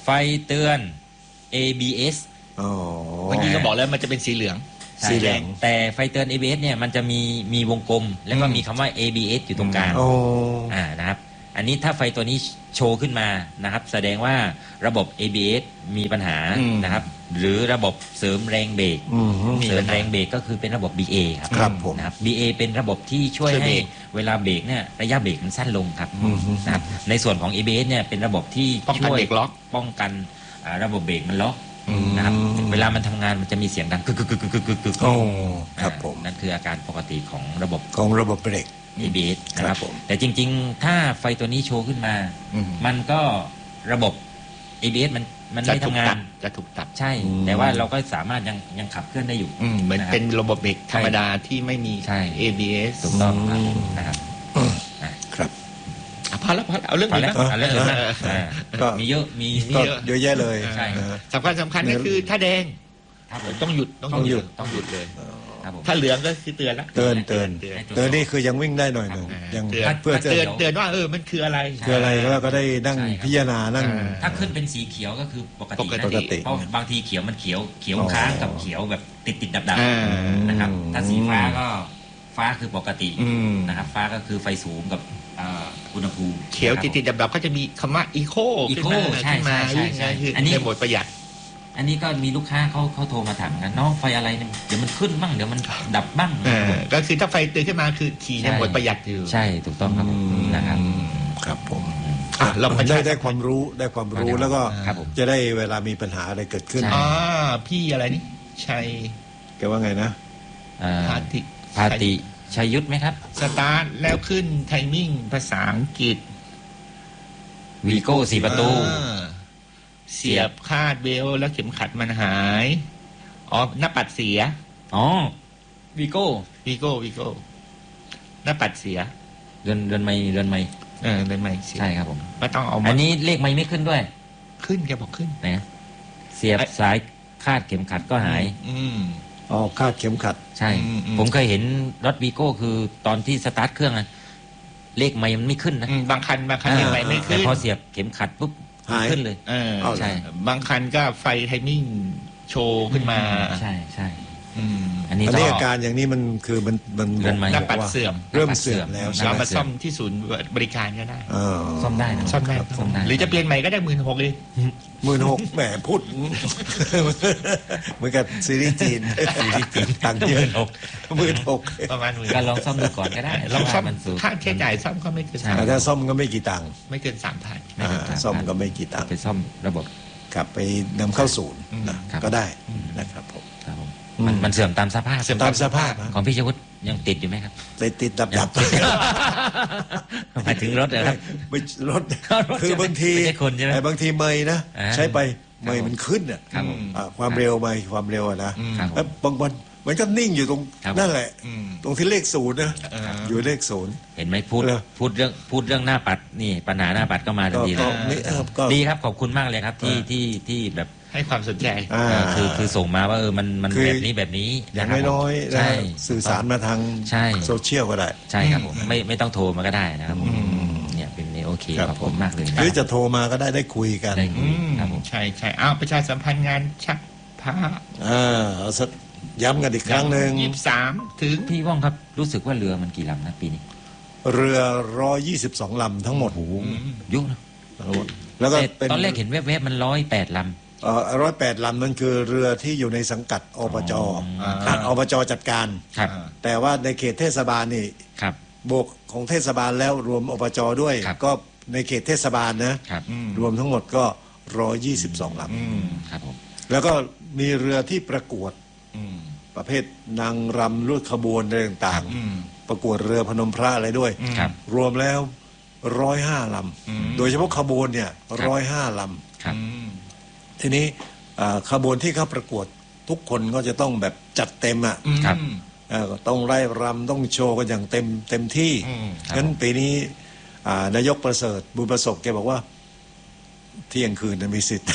[SPEAKER 1] ไฟเตือน เอ บี เอส
[SPEAKER 3] อ๋อ
[SPEAKER 2] เมื่อกี้ก็บอกแล้วมันจะเป็นสีเหลือง
[SPEAKER 3] สีแดง
[SPEAKER 1] แต่ไฟเตือน เอ บี เอส เนี่ยมันจะมีมีวงกลม แล้วก็
[SPEAKER 2] อืม
[SPEAKER 1] มีคำว่า เอ บี เอส อยู่ตรงกลาง
[SPEAKER 3] โอ้
[SPEAKER 1] อ่านะครับอันนี้ถ้าไฟตัวนี้โชว์ขึ้นมานะครับแสดงว่าระบบ เอ บี เอส มีปัญหา
[SPEAKER 2] อืม
[SPEAKER 1] นะครับหรือระบบเสริมแรงเบรก
[SPEAKER 3] อืม
[SPEAKER 1] เสริมแรงเบรกก็คือเป็นระบบ บี เอ ครับ
[SPEAKER 3] ครับผม
[SPEAKER 1] นะครับ บี เอ เป็นระบบที่ช่วย
[SPEAKER 2] ช่วยเบร
[SPEAKER 1] ให้
[SPEAKER 2] ก
[SPEAKER 1] เวลาเบรกเนี่ยระยะเบรกมันสั้นลงครับ
[SPEAKER 3] อืม
[SPEAKER 1] นะครับในส่วนของ เอ บี เอส เนี่ยเป็นระบบที่
[SPEAKER 2] ป้องกัน
[SPEAKER 1] ช่วย
[SPEAKER 2] เบรกล็อก
[SPEAKER 1] ป้องกันอ่าระบบเบรกมันล็อก
[SPEAKER 3] อืม
[SPEAKER 1] นะครับเวลามันทำงานมันจะมีเสียงดังกึกกึกกึกกึกกึกกึกกึก
[SPEAKER 3] โอ้ครับ
[SPEAKER 1] อ่า
[SPEAKER 3] ผม
[SPEAKER 1] นั่นคืออาการปกติของระบบ
[SPEAKER 3] ของระบบเบรก
[SPEAKER 1] เอ บี เอส นะค
[SPEAKER 3] ครั
[SPEAKER 1] รั
[SPEAKER 3] บบ ผม
[SPEAKER 1] แต่จริงๆ ถ้าไฟตัวนี้โชว์ขึ้นมา
[SPEAKER 2] อืม
[SPEAKER 1] มันก็ระบบ เอ บี เอส มันมัน
[SPEAKER 2] จะ
[SPEAKER 1] ไม่
[SPEAKER 2] ถูก
[SPEAKER 1] ทำงา
[SPEAKER 2] ตั
[SPEAKER 1] น
[SPEAKER 2] ดจะถูกตัด
[SPEAKER 1] ใช่
[SPEAKER 3] อืม
[SPEAKER 1] แต่ว่าเราก็สามารถยังยังขับเคลื่อนได้อยู่
[SPEAKER 2] อืมเหมือน
[SPEAKER 1] นะครับ
[SPEAKER 2] เป็นระบบเบรกธรรมดาที่ไม่มี
[SPEAKER 1] ใช่
[SPEAKER 2] เอ บี เอส
[SPEAKER 1] ถูกต้องครับ
[SPEAKER 3] อืม
[SPEAKER 1] นะครับอ่ะ
[SPEAKER 3] ครับ
[SPEAKER 2] อ่ะพอแล้วพอแล้วเอาเรื่อง
[SPEAKER 1] พอ
[SPEAKER 2] อื่น
[SPEAKER 1] แล้ว
[SPEAKER 2] บ้าง
[SPEAKER 1] เอาเรื่องอื่นนะ
[SPEAKER 2] เออ
[SPEAKER 1] อ่า
[SPEAKER 3] ก็
[SPEAKER 1] มีเยอะมี
[SPEAKER 2] มี
[SPEAKER 3] ก็
[SPEAKER 2] เยอะ
[SPEAKER 3] เยอะแยะเลย
[SPEAKER 1] ใช่
[SPEAKER 3] นะฮะ
[SPEAKER 2] สำคัญสำคัญก็คือถ้าแดง
[SPEAKER 1] ครับผม
[SPEAKER 2] ต้องหยุดต้อง
[SPEAKER 3] ต้องหยุด
[SPEAKER 2] ต้องหยุดเลย
[SPEAKER 1] ครับผม
[SPEAKER 2] ถ้าเหลืองก็คือเตือนละ
[SPEAKER 3] เตือนเตือน
[SPEAKER 2] เตือน
[SPEAKER 3] เตือนนี่คือยังวิ่งได้หน่อยหนึ่ง
[SPEAKER 2] อ่า
[SPEAKER 3] ยัง
[SPEAKER 2] เตือน
[SPEAKER 3] เพื่อจะ
[SPEAKER 2] เตือนเตือนว่าเออมันคืออะไร
[SPEAKER 3] คืออะไรแล้วก็ได้นั่ง
[SPEAKER 1] ใช่ครับ
[SPEAKER 3] พิจารณานั่ง
[SPEAKER 2] อ่า
[SPEAKER 1] ถ้าขึ้นเป็นสีเขียวก็คือปกติ
[SPEAKER 2] ปกติ
[SPEAKER 1] นะ
[SPEAKER 3] ปกติ
[SPEAKER 1] เพราะบางทีเขียวมันเขียวเขียว
[SPEAKER 3] อ๋อ
[SPEAKER 1] ค้างกับเขียวแบบติดติดดับดับ
[SPEAKER 2] อ่า
[SPEAKER 1] ๆนะครับ
[SPEAKER 3] อืม
[SPEAKER 1] ถ้าสีฟ้าก็ฟ้าคือปกติ
[SPEAKER 2] อืม
[SPEAKER 1] นะครับฟ้าก็คือไฟสูงกับเอ่ออุณหภูมิ
[SPEAKER 2] เขียว
[SPEAKER 1] นะครับ
[SPEAKER 2] ติดๆดับๆก็จะมีคำว่าอีโค
[SPEAKER 1] Eco ใช่
[SPEAKER 2] ขึ้นมา
[SPEAKER 1] ใช่ใช่
[SPEAKER 2] ขึ้นมาคือ
[SPEAKER 1] อันนี้
[SPEAKER 2] ในโหมดประหยัด
[SPEAKER 1] อันนี้ก็มีลูกค้าเขาเขาโทรมาถามกันน้องไฟอะไรเนี่ยเดี๋ยวมันขึ้นบ้างเดี๋ยวมันดับบ้าง
[SPEAKER 2] เออก็คือถ้าไฟเตือนขึ้นมาคือขี่ใน
[SPEAKER 1] ใช่
[SPEAKER 2] โหมดประหยัดอยู่
[SPEAKER 1] ใช่ถูกต้องครับผมนะครับ
[SPEAKER 3] ครับผม
[SPEAKER 2] อ่ะเราประชา
[SPEAKER 3] ได้ได้ความรู้ได้ความรู้แล้วก็
[SPEAKER 1] ครับผม
[SPEAKER 3] จะได้เวลามีปัญหาอะไรเกิดขึ้น
[SPEAKER 1] ใช่
[SPEAKER 2] อ่าพี่อะไรนี่ชัย
[SPEAKER 3] แกว่าไงนะ
[SPEAKER 1] เอ่อ
[SPEAKER 2] พาติ
[SPEAKER 1] พาติชัยยุทธไหมครับ
[SPEAKER 2] สตาร์ทแล้วขึ้นไทมิ่งภาษาอังกฤษ
[SPEAKER 1] วีโก้สี่ประตู
[SPEAKER 2] อ่าเสียบคาดเบลต์แล้วเข็มขัดมันหายอ๋อหน้าปัดเสีย
[SPEAKER 1] อ๋อวีโก้
[SPEAKER 2] วีโก้วีโก้หน้าปัดเสีย
[SPEAKER 1] เรือนเรือนไม่เรือนไม่
[SPEAKER 2] เออเป็นไหมเสีย
[SPEAKER 1] ใช่ครับผม
[SPEAKER 2] ไม่ต้องเอามา
[SPEAKER 1] อันนี้เลขไม่ไม่ขึ้นด้วย
[SPEAKER 2] ขึ้นแกบอกขึ้น
[SPEAKER 1] นะเสียบสายคาดเข็มขัดก็หาย
[SPEAKER 2] อืม
[SPEAKER 3] ออกคาดเข็มขัด
[SPEAKER 1] ใช่
[SPEAKER 2] อืมอืม
[SPEAKER 1] ผมเคยเห็นรถวีโก้คือตอนที่สตาร์ทเครื่องอะเลขไม่มันไม่ขึ้นนะ
[SPEAKER 2] อืมบางคันบางคันยังไงไม่
[SPEAKER 1] แต่
[SPEAKER 2] ขึ้น
[SPEAKER 1] พอเสียบเข็มขัดปุ๊บ
[SPEAKER 3] หาย
[SPEAKER 1] ขึ้นเลย
[SPEAKER 2] เออ
[SPEAKER 3] เอา
[SPEAKER 1] ใช่
[SPEAKER 2] บางคันก็ไฟไทมิ่งโชว์ขึ้นมา
[SPEAKER 1] ใช่ใช่
[SPEAKER 2] อืม
[SPEAKER 1] อันนี้
[SPEAKER 3] อัน
[SPEAKER 1] ก็
[SPEAKER 3] นี้อาการอย่างนี้มันคือมันมัน
[SPEAKER 1] เรือนไม้
[SPEAKER 2] หน้า
[SPEAKER 3] บอก
[SPEAKER 2] ปัด
[SPEAKER 3] ว่า
[SPEAKER 2] เสื่อม
[SPEAKER 3] เริ่มเสื่อมแล้ว
[SPEAKER 1] หน้
[SPEAKER 3] ใช่
[SPEAKER 2] เรา
[SPEAKER 3] ไหม
[SPEAKER 2] มาซ่อมที่ศูนย์บริการก็ได้
[SPEAKER 3] เออ
[SPEAKER 1] ซ่อมได้นะ
[SPEAKER 2] ซ่อมได้
[SPEAKER 1] ซ่อมได้
[SPEAKER 2] หรือจะเปลี่ยนใหม่ก็ได้หมื่นหกเลย
[SPEAKER 3] หมื่นหกแหมพูด เหมือนกับซีรีส์จีนซีรีส์จีนตังค์เยอะหมื่นหก
[SPEAKER 2] ประมาณหมื่น
[SPEAKER 1] ก็ลองซ่อมดูก่อนก็ได้
[SPEAKER 2] ลองซ่อม
[SPEAKER 1] มันสูง
[SPEAKER 2] ค่าใช้จ่ายซ่อมก็ไม่เกิน
[SPEAKER 1] ใช่
[SPEAKER 3] ถ้าซ่อมก็ไม่กี่ตังค์
[SPEAKER 2] ไม่เกินสามพัน
[SPEAKER 1] ไม่
[SPEAKER 3] อ่า
[SPEAKER 1] เกินสามพัน
[SPEAKER 3] ซ่อมก็ไม่กี่ตังค์
[SPEAKER 1] ไปซ่อมระบบ
[SPEAKER 3] กลับไปนำเข้าศูนย์นะครับ ก็ได้นะครับผม
[SPEAKER 1] ครับผม
[SPEAKER 3] อืม
[SPEAKER 1] มันมันเสื่อมตามสภาพ
[SPEAKER 3] ตามสภาพฮะ
[SPEAKER 1] ของพี่ชวุฒิยังติดอยู่ไหมครับ
[SPEAKER 3] ติดติดดับดับ
[SPEAKER 1] หมายถึงรถเหรอครับ
[SPEAKER 3] ไม่รถ
[SPEAKER 1] รถ
[SPEAKER 3] คือบางที
[SPEAKER 1] ไม่ใช่คนใช่ไหม
[SPEAKER 3] อ้บางทีไม่นะ
[SPEAKER 1] อ่า
[SPEAKER 3] ใช้ไป
[SPEAKER 1] ครับ
[SPEAKER 3] ไม่มันขึ้นอ่ะ
[SPEAKER 1] ครับผม
[SPEAKER 3] อ่าความเร็วไม่ความเร็วอะนะ
[SPEAKER 1] ครับผม
[SPEAKER 3] แล้วบางวันมันก็นิ่งอยู่ตรง
[SPEAKER 1] ครับ
[SPEAKER 3] นั่นแหละ
[SPEAKER 2] อืม
[SPEAKER 3] ตรงที่เลขศูนย์นะ
[SPEAKER 2] เออ
[SPEAKER 3] อยู่เลขศูนย์
[SPEAKER 1] เห็นไหมพูด
[SPEAKER 3] เหรอ
[SPEAKER 1] พูดเรื่องพูดเรื่องหน้าปัดนี่ปัญหาหน้าปัดก็มาทัน
[SPEAKER 3] ก็
[SPEAKER 1] ทีเล
[SPEAKER 3] ก็
[SPEAKER 1] ย
[SPEAKER 3] ไม่เออก็
[SPEAKER 1] ดีครับขอบคุณมากเลยครับที่
[SPEAKER 3] อ่า
[SPEAKER 1] ที่ที่แบบ
[SPEAKER 2] ให้ความสนใจ
[SPEAKER 3] อ่า
[SPEAKER 1] เอ่อคือคือส่งมาว่าเออมันมัน
[SPEAKER 3] คือ
[SPEAKER 1] แบบนี้แบบนี้
[SPEAKER 3] อย่าง
[SPEAKER 1] ะครับ
[SPEAKER 3] น้อยๆ
[SPEAKER 1] ใช่
[SPEAKER 3] นะสื่อสารมาทาง
[SPEAKER 1] ใช่
[SPEAKER 3] โซเชียลก็ได้
[SPEAKER 1] ใช่ครับผมไม่ไม่ต้องโทรมาก็ได้นะครับผมเนี่ยเป็นนี่โอเค
[SPEAKER 3] ครับ
[SPEAKER 1] ขอบคุณมากเลย
[SPEAKER 3] หรือจะโทรมาก็ได้ได้คุยกัน
[SPEAKER 1] ได้คุ
[SPEAKER 2] อื
[SPEAKER 1] ย
[SPEAKER 2] ม
[SPEAKER 1] ครับผม
[SPEAKER 2] ใช่ใช่อ้าวประชาสัมพันธ์งานชักผ้า
[SPEAKER 3] อ่าเอาสักย้ำกันอีกครั้งหนึ่ง
[SPEAKER 2] ยี่สิบสามถึง
[SPEAKER 1] พี่ว่องครับรู้สึกว่าเรือมันกี่ลำนะปีนี้
[SPEAKER 3] เรือหนึ่งร้อยยี่สิบสองลำทั้งหมด
[SPEAKER 1] ยุ่งนะ
[SPEAKER 3] ทั้งหมดแล้วก็
[SPEAKER 1] แต่
[SPEAKER 3] เป็น
[SPEAKER 1] ตอนแรกเห็นแวบๆมันร้อยแปดล
[SPEAKER 3] เอ่อร้อยแปดลำนั่นคือเรือที่อยู่ในสังกัดอบจ
[SPEAKER 2] อ่า
[SPEAKER 3] อ่ะอบจจัดการ
[SPEAKER 1] ำครับ
[SPEAKER 3] แต่ว่าในเขตเทศบาลนี่
[SPEAKER 1] ครับ
[SPEAKER 3] บวกของเทศบาลแล้วรวมอบจด้วย
[SPEAKER 1] ครับ
[SPEAKER 3] ก็ในเขตเทศบาลนะครับ
[SPEAKER 2] อืม
[SPEAKER 3] รวมทั้งหมดก็ร้อยยี่สิบสองล
[SPEAKER 2] อืม
[SPEAKER 1] ครับผม
[SPEAKER 3] ำแล้วก็มีเรือที่ประกวด
[SPEAKER 2] อืม
[SPEAKER 3] ประเภทนางรำรูดขบวนอะไรต่าง
[SPEAKER 2] อืม
[SPEAKER 3] ๆ ประกวดเรือพนมพระอะไรด้วย
[SPEAKER 1] ครับ
[SPEAKER 3] รวมแล้วร้อยห้าล
[SPEAKER 2] อืม
[SPEAKER 3] ำโดยเฉพาะขบวนเนี่ยร้อยห้าล
[SPEAKER 1] ครับ
[SPEAKER 2] อืม
[SPEAKER 3] ำทีนี้อ่าขบวนที่เข้าประกวดทุกคนก็จะต้องแบบจัดเต็มอ่ะ
[SPEAKER 1] ครับ
[SPEAKER 3] เอ่อต้องไล่รำต้องโชว์กันอย่างเต็มเต็มที่
[SPEAKER 2] อืม
[SPEAKER 3] งั้นปีนี้อ่านายกประเสริฐบุญประสบแกบอกว่า เที่ยงคืนนะมีสิทธิ์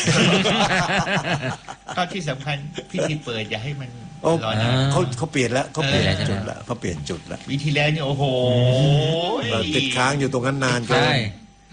[SPEAKER 2] ก็ที่สำคัญพิธีเปิดอย่าให้มัน
[SPEAKER 3] โอ้
[SPEAKER 2] ร้อนนะ
[SPEAKER 3] เขาเขาเปลี่ยนแล้วเขาเปลี่ยน
[SPEAKER 2] เออ
[SPEAKER 3] จุดแล้วเขาเปลี่ยนจุดแล้ว
[SPEAKER 2] วิธีแล้วเนี่ยโอ้โห
[SPEAKER 3] ติดค้างอยู่ตรงนั้นนานเกิ
[SPEAKER 1] ใช่
[SPEAKER 3] น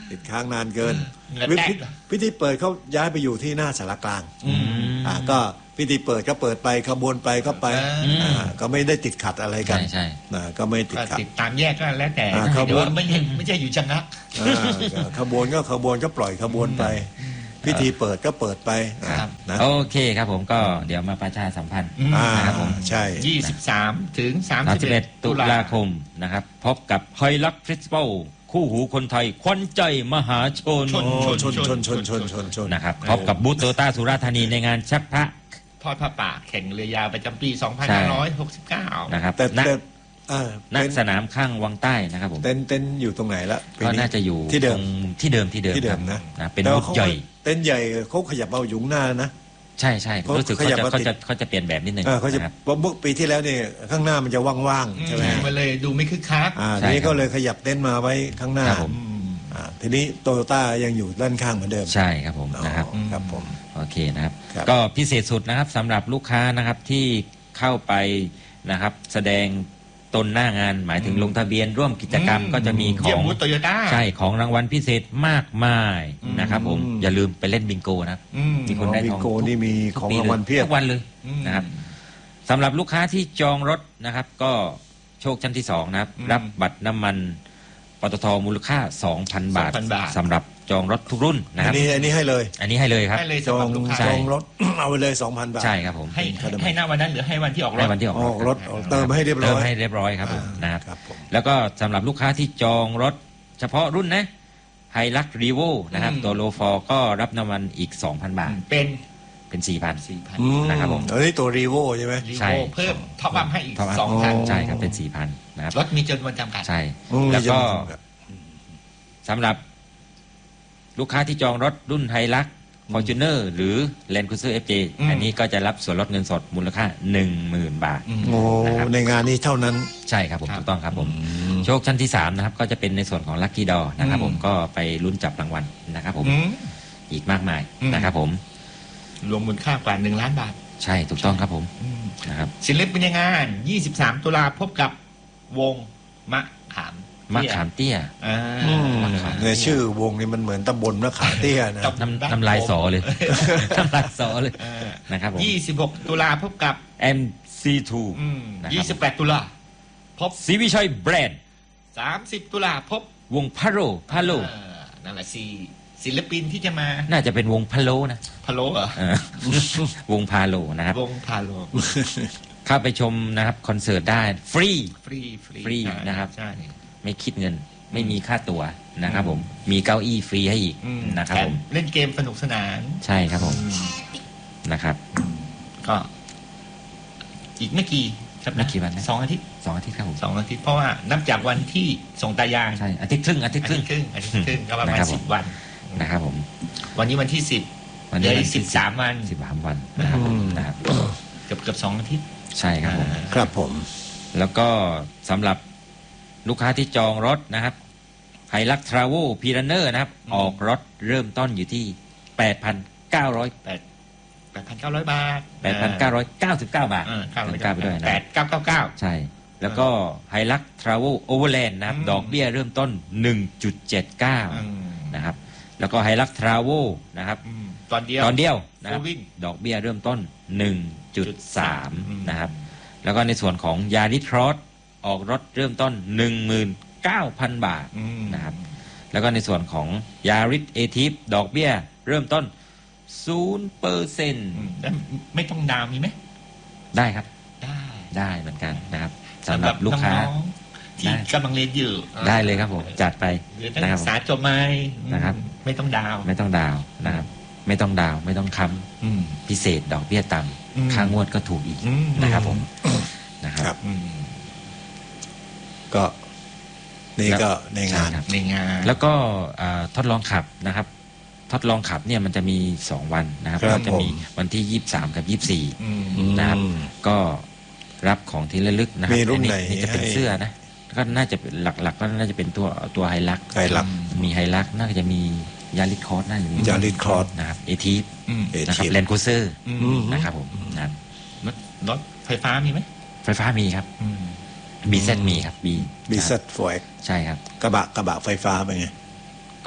[SPEAKER 3] ติดค้างนานเกิน
[SPEAKER 2] เหงื่อ
[SPEAKER 3] วิ
[SPEAKER 2] แตก
[SPEAKER 3] ธีพิธีเปิดเขาย้ายไปอยู่ที่หน้าสารกลางอ่าก็พิธีเปิดก็เปิดไปขบวนไปก็ไป
[SPEAKER 2] อืม
[SPEAKER 3] อ่าก็ไม่ได้ติดขัดอะไรกัน
[SPEAKER 1] ใช่ใช่
[SPEAKER 3] อ่าก็ไม่ติด
[SPEAKER 2] ก็
[SPEAKER 3] ขัด
[SPEAKER 2] ติดตามแยกก็แล้วแต่
[SPEAKER 3] อ่าครับ
[SPEAKER 2] เดี๋ยวไม่ใช่ไม่ใช่อยู่ชะงัก
[SPEAKER 3] อ่าก็ขบวนก็ขบวนก็ปล่อยขบวนไป พิธีเปิดก็เปิดไป
[SPEAKER 2] ครับ
[SPEAKER 3] นะ
[SPEAKER 1] โอเคครับผมก็เดี๋ยวมาประชาสัมพันธ์
[SPEAKER 3] อ่า
[SPEAKER 1] นะครับผม
[SPEAKER 3] ใช่
[SPEAKER 2] ยี่สิบสามถึงสาม
[SPEAKER 1] สาม
[SPEAKER 2] สิ
[SPEAKER 1] สิ
[SPEAKER 2] บบ เอ็
[SPEAKER 1] เอ็
[SPEAKER 2] ด
[SPEAKER 1] ดตุลาคมนะครับ พบกับไฮลักคริสเปิลคู่หูคนไทยควันใจมหาชน
[SPEAKER 2] ชน
[SPEAKER 3] โอ้ชนชนชนชนชนชน
[SPEAKER 1] นะครับพบกับบูธโตต้าสุราษฎร์ธานีในงานชักพระ
[SPEAKER 2] ทอดผ้าป่าแข่งเรือยาวประจำปี สองพันห้าร้อยหกสิบเก้า
[SPEAKER 1] นะครับ
[SPEAKER 3] แต่
[SPEAKER 1] ณ
[SPEAKER 3] แต่อ่า
[SPEAKER 1] ณ
[SPEAKER 3] เต็นท์
[SPEAKER 1] สนามข้างวังใต้นะครับผม
[SPEAKER 3] เต็นท์เต็นท์อยู่ตรงไหนละปี
[SPEAKER 1] ก็น่าจะอยู่
[SPEAKER 3] ที่เดิม
[SPEAKER 1] ตรงที่เดิมที่เดิม
[SPEAKER 3] ที่เดิม
[SPEAKER 1] ครั
[SPEAKER 3] นะ
[SPEAKER 1] บนะเป็น
[SPEAKER 3] แต่
[SPEAKER 1] บู
[SPEAKER 3] ว่า
[SPEAKER 1] ธ
[SPEAKER 3] เขา
[SPEAKER 1] ใหญ่
[SPEAKER 3] เต็นท์ใหญ่เขาขยับเอาอยู่ข้างหน้านะ
[SPEAKER 1] ใช่ใช่
[SPEAKER 3] เขา
[SPEAKER 1] รู้สึก
[SPEAKER 3] ข
[SPEAKER 1] เขา
[SPEAKER 3] ยับ
[SPEAKER 1] จะ
[SPEAKER 3] มา
[SPEAKER 1] เขา
[SPEAKER 3] ติด
[SPEAKER 1] จะเขาจะเปลี่ยนแบบนิดนึง
[SPEAKER 3] เออเขาจะ
[SPEAKER 1] นะครับ
[SPEAKER 3] เพราะเมื่อปีที่แล้วเนี่ยข้างหน้ามันจะว่างๆใช่ไหม
[SPEAKER 2] มันเลยดูไม่คึกคัก
[SPEAKER 3] อ่า
[SPEAKER 1] ใช่
[SPEAKER 3] ทีนี้
[SPEAKER 1] ครับ
[SPEAKER 3] ก็เลยขยับเต็นท์มาไว้ข้างหน้า
[SPEAKER 1] ครับผม
[SPEAKER 3] อ่าทีนี้โตโยต้ายังอยู่ด้านข้างเหมือนเดิม
[SPEAKER 1] ใช่ครับผม
[SPEAKER 3] อ๋อ
[SPEAKER 1] นะครับ
[SPEAKER 3] ครับผม
[SPEAKER 1] โอเคนะครับ
[SPEAKER 3] ครับ
[SPEAKER 1] ก็พิเศษสุดนะครับสำหรับลูกค้านะครับที่เข้าไปนะครับ แสดงตนหน้างานหมายถึงลงทะเบียนร่วมกิจกรรมก็จะมีข
[SPEAKER 2] เยี่ย
[SPEAKER 1] อ
[SPEAKER 2] ม
[SPEAKER 1] ง
[SPEAKER 2] บูธโตโยต้า
[SPEAKER 1] ใช่ของรางวัลพิเศษมากมายนะครับผมอย่าลืมไปเล่นบิงโกนะครับ
[SPEAKER 2] อืม
[SPEAKER 1] มีคนได้
[SPEAKER 3] บิ
[SPEAKER 1] ท
[SPEAKER 3] ง
[SPEAKER 1] อง
[SPEAKER 3] โก
[SPEAKER 1] ทุก
[SPEAKER 3] นี่มี
[SPEAKER 1] ทุก
[SPEAKER 3] ของ
[SPEAKER 1] ปี
[SPEAKER 3] รางวัลเพียบ
[SPEAKER 1] ทุกวันเลย
[SPEAKER 2] อืม
[SPEAKER 1] นะครับสำหรับลูกค้าที่จองรถนะครับ ก็โชคชั้นที่สองนะครับ
[SPEAKER 2] อืม
[SPEAKER 1] รับบัตรน้ำมันปตทมูลค่า สองพัน บาท
[SPEAKER 2] สองพันบาท
[SPEAKER 1] สำหรับจองรถทุกรุ่นนะค
[SPEAKER 3] อั
[SPEAKER 1] รั
[SPEAKER 3] น
[SPEAKER 1] บ
[SPEAKER 3] นี้อันนี้ให้เลย
[SPEAKER 1] อันนี้ให้เลยครับ
[SPEAKER 2] ให้เลย
[SPEAKER 3] จ
[SPEAKER 2] สำ
[SPEAKER 3] อ
[SPEAKER 2] หรั
[SPEAKER 3] ง
[SPEAKER 2] บลูกค้า
[SPEAKER 3] จองรถ เอาไปเลยสองพันบาท
[SPEAKER 1] ใช่ครับผม
[SPEAKER 2] ให้ให้ให้หน้าวันนั้นหรือให้วันที่ออกร
[SPEAKER 1] ให้
[SPEAKER 2] ถ
[SPEAKER 1] วันที่ออก
[SPEAKER 3] อ
[SPEAKER 1] ร
[SPEAKER 3] อ
[SPEAKER 1] ถ
[SPEAKER 3] กรถเติมให้เรียบร้
[SPEAKER 1] เติ
[SPEAKER 3] อ
[SPEAKER 1] ม
[SPEAKER 3] ย
[SPEAKER 1] ให้เรียบร้อยครับผมนะครับ
[SPEAKER 3] ครับผม
[SPEAKER 1] แล้วก็สำหรับลูกค้าที่จองรถเฉพาะรุ่นนะไฮลักรีโวนะครับ
[SPEAKER 2] อืม
[SPEAKER 1] ตัวโลฟอร์ก็รับน้ำมันอีก สองพัน บาท
[SPEAKER 2] เป็น
[SPEAKER 1] เป็น สี่พัน
[SPEAKER 2] สี่พัน
[SPEAKER 3] อืม
[SPEAKER 1] นะครับผม
[SPEAKER 3] อันนี้ตัวรีโวใช่ไหม
[SPEAKER 2] รี
[SPEAKER 1] ใช่
[SPEAKER 2] โวเพิ่มท็อปอัพให้อีก
[SPEAKER 1] เท่ากับ
[SPEAKER 2] สองพัน
[SPEAKER 1] ใช่ครับเป็น สี่พัน นะครับ
[SPEAKER 2] รถมีจำนวนจำกัด
[SPEAKER 1] ใช่
[SPEAKER 3] อืม
[SPEAKER 1] แล้วก็
[SPEAKER 3] มีจำนวนจำกัด
[SPEAKER 1] สำหรับลูกค้าที่จองรถรุ่นไฮลักฟอร์จูเนอร์หรือ Land Cruiser เอฟ เจ
[SPEAKER 2] อืม
[SPEAKER 1] อันนี้ก็จะรับส่วนลดเงินสดมูลค่า หนึ่งหมื่น บาท
[SPEAKER 2] อืม
[SPEAKER 3] โอ้
[SPEAKER 1] นะครับ
[SPEAKER 3] ในงานนี้เท่านั้น
[SPEAKER 1] ใช่ครับผม
[SPEAKER 2] ครับ
[SPEAKER 1] ถูกต้องครับผม โชคชั้นที่ สาม นะครับ ก็จะเป็นในส่วนของลัคกี้ดอนะครับ
[SPEAKER 2] อืม
[SPEAKER 1] ผมก็ไปลุ้นจับรางวัลนะครับผม
[SPEAKER 2] อืม
[SPEAKER 1] อีกมากมาย
[SPEAKER 2] อืม
[SPEAKER 1] นะครับผม
[SPEAKER 2] รวมมูลค่ากว่าหนึ่งล้านบาท
[SPEAKER 1] ใช่ถูกต้องครับผม
[SPEAKER 2] อืม
[SPEAKER 1] นะครับ
[SPEAKER 2] ศิลปินในงาน ยี่สิบสาม ตุลาพบกับวงมะขาม
[SPEAKER 1] มะขามเตี้ย
[SPEAKER 2] อ่า
[SPEAKER 3] อืม
[SPEAKER 2] มะขาม
[SPEAKER 3] ในชื่อวงนี้มันเหมือนตำบลมะขามเตี้ยนะ
[SPEAKER 1] น้ำน้ำลายสอเลย น้ำลายสอเลย
[SPEAKER 2] เออ
[SPEAKER 1] นะครับผม
[SPEAKER 2] ยี่สิบหก ตุลาพบกับ
[SPEAKER 1] เอ็ม ซี ทู
[SPEAKER 2] อืม
[SPEAKER 1] นะครับ
[SPEAKER 2] ยี่สิบแปด ตุลาพบ
[SPEAKER 1] ศรีวิชัยแบรนด์
[SPEAKER 2] สามสิบ ตุลาพบ
[SPEAKER 1] วงพะโลพะโล
[SPEAKER 2] เออนั่นแหละสี่ศิลปินที่จะมา
[SPEAKER 1] น่าจะเป็นวงพะโลนะ
[SPEAKER 2] พะโล้เหรอ
[SPEAKER 1] เออ วงพาโลนะครับ
[SPEAKER 2] วงพาโล
[SPEAKER 1] เข้าไปชมนะครับคอนเสิร์ตได้ฟรี
[SPEAKER 2] ฟรีฟรี
[SPEAKER 1] ฟรี
[SPEAKER 2] ใช่
[SPEAKER 1] นะครับ
[SPEAKER 2] ใช่
[SPEAKER 1] ไม่คิดเงิน ไม่มีค่าตั๋วนะครับผม มีเก้าอี้ฟรีให้อีก
[SPEAKER 2] อืม
[SPEAKER 1] นะครับ
[SPEAKER 2] แถ
[SPEAKER 1] ผม
[SPEAKER 2] เล่นเกมสนุกสนาน
[SPEAKER 1] ใช่ครับผม
[SPEAKER 2] อืม
[SPEAKER 1] นะครับ
[SPEAKER 2] ก็ อีกไม่กี่ครับ
[SPEAKER 1] ไม่กี่วันนะ
[SPEAKER 2] สองอาทิตย์
[SPEAKER 1] สองอาทิตย์ครับผม
[SPEAKER 2] สองอาทิตย์เพราะว่านับจากวันที่ส่งตายาย
[SPEAKER 1] ใช่อาทิตย์ครึ่งอาทิตย์
[SPEAKER 2] อา
[SPEAKER 1] ค
[SPEAKER 2] ทิ
[SPEAKER 1] รึ่
[SPEAKER 2] ต
[SPEAKER 1] ง
[SPEAKER 2] ย์ครึ่งอาทิตย์ครึ่งก็ประมาณ
[SPEAKER 1] นะครับผม
[SPEAKER 2] สิบวัน
[SPEAKER 1] นะครับผม
[SPEAKER 2] วันนี้วันที่สิบ
[SPEAKER 1] วัน
[SPEAKER 2] เหลื
[SPEAKER 1] นี้
[SPEAKER 2] อ
[SPEAKER 1] วั
[SPEAKER 2] อี
[SPEAKER 1] น
[SPEAKER 2] ก
[SPEAKER 1] ที่
[SPEAKER 2] สิบสามวัน
[SPEAKER 1] สิบสามวันนะครับผมนะครับ
[SPEAKER 2] เกือบเกือบสองอาทิตย์
[SPEAKER 1] ใช่ครับผม
[SPEAKER 2] อ่า
[SPEAKER 3] ครับผม
[SPEAKER 1] แล้วก็สำหรับลูกค้าที่จองรถนะครับไฮลักทราเวลพีรันเนอร์นะครับ
[SPEAKER 2] อืม
[SPEAKER 1] ออกรถเริ่มต้นอยู่ที่ แปดพันเก้าร้อย
[SPEAKER 2] แปดแปดพันเก้าร้อยบาท
[SPEAKER 1] แปดพันเก้าร้อยเก้าสิบเก้า บาท
[SPEAKER 2] เออเก้าร้อย
[SPEAKER 1] เก้าไปด้วยนะ
[SPEAKER 2] แปดเก้าเก้าเก้า
[SPEAKER 1] ใช่ แล้วก็ไฮลักทราเวลโอเวอร์แลนด์นะครับ
[SPEAKER 2] อืม
[SPEAKER 1] ดอกเบี้ยเริ่มต้น หนึ่งจุดเจ็ดเก้า
[SPEAKER 2] อืม
[SPEAKER 1] นะครับ แล้วก็ไฮลักทราเวลนะครับ
[SPEAKER 2] อืมตอนเดียว
[SPEAKER 1] ตอนเดียวนะครับ
[SPEAKER 2] Full wing
[SPEAKER 1] ดอกเบี้ยเริ่มต้น หนึ่งจุดสาม
[SPEAKER 2] อืม
[SPEAKER 1] นะครับ แล้วก็ในส่วนของยาริทรอสออกรถเริ่มต้น หนึ่งหมื่นเก้าพัน บาท
[SPEAKER 2] อืม
[SPEAKER 1] นะครับ แล้วก็ในส่วนของยาริสเอทิฟดอกเบี้ยเริ่มต้น ศูนย์ เปอร์เซ็นต์
[SPEAKER 2] อืมแล้วไม่ต้องดาวน์มีไหม
[SPEAKER 1] ได้ครับ
[SPEAKER 2] ได้
[SPEAKER 1] ได้เหมือนกันนะครับสำหรับลูกค้า
[SPEAKER 2] น้องๆที่
[SPEAKER 1] ได้
[SPEAKER 2] กำลังเรียนอยู่
[SPEAKER 1] ได้เลยครับผม จัดไป
[SPEAKER 2] หรือนัก
[SPEAKER 1] นะครับ
[SPEAKER 2] ศึกษาจบไหม
[SPEAKER 1] นะครับ
[SPEAKER 2] ไม่ต้องดาวน์
[SPEAKER 1] ไม่ต้องดาวน์นะครับ ไม่ต้องดาวน์ไม่ต้องค้
[SPEAKER 2] อืม
[SPEAKER 1] ำพิเศษดอกเบี้ยต่
[SPEAKER 2] อืม
[SPEAKER 1] ำค่างวดก็ถูกอีก
[SPEAKER 2] อืม
[SPEAKER 1] นะครับผมนะค
[SPEAKER 3] ครั
[SPEAKER 1] รับ
[SPEAKER 3] บ
[SPEAKER 2] อืม
[SPEAKER 3] ก็นี่ก็ในงาน
[SPEAKER 1] ใช่ครับ
[SPEAKER 2] ในงาน
[SPEAKER 1] แล้วก็อ่าทดลองขับนะครับ ทดลองขับเนี่ยมันจะมีสองวันนะครับ
[SPEAKER 3] ครับ
[SPEAKER 1] ก็จะมี
[SPEAKER 3] ผม
[SPEAKER 1] วันที่ยี่สิบสามกับยี่สิบสี่
[SPEAKER 2] อืม
[SPEAKER 1] นะครับ
[SPEAKER 3] อืม
[SPEAKER 1] ก็รับของที่ระลึกนะครับ
[SPEAKER 3] มีรุ่นไหน
[SPEAKER 1] อัจะเป็น
[SPEAKER 3] ให้
[SPEAKER 1] เสื้อนะก็น่าจะเป็นหลักๆก็น่าจะเป็นตัวตัวไฮลัก
[SPEAKER 3] ไฮลัก
[SPEAKER 1] มีไฮลักน่าจะมียาริสคอร์สน่าจะมี
[SPEAKER 3] ยาริสคอร์ส
[SPEAKER 1] นะครับเอทีฟ
[SPEAKER 2] อืม
[SPEAKER 3] เอ
[SPEAKER 1] นะครับ
[SPEAKER 3] ที
[SPEAKER 1] แลนด์โคเซอร์
[SPEAKER 2] อืม
[SPEAKER 3] อืม
[SPEAKER 1] นะครับผมนะครับ
[SPEAKER 2] รถรถไฟฟ้ามีไหม
[SPEAKER 1] ไฟฟ้ามีครับ
[SPEAKER 2] อืม
[SPEAKER 1] บีเซมีครับบี
[SPEAKER 3] บีเซตโฟก
[SPEAKER 1] ใช่ครับ
[SPEAKER 3] กระบะกระบะไฟฟ้าเป็นไง
[SPEAKER 1] ก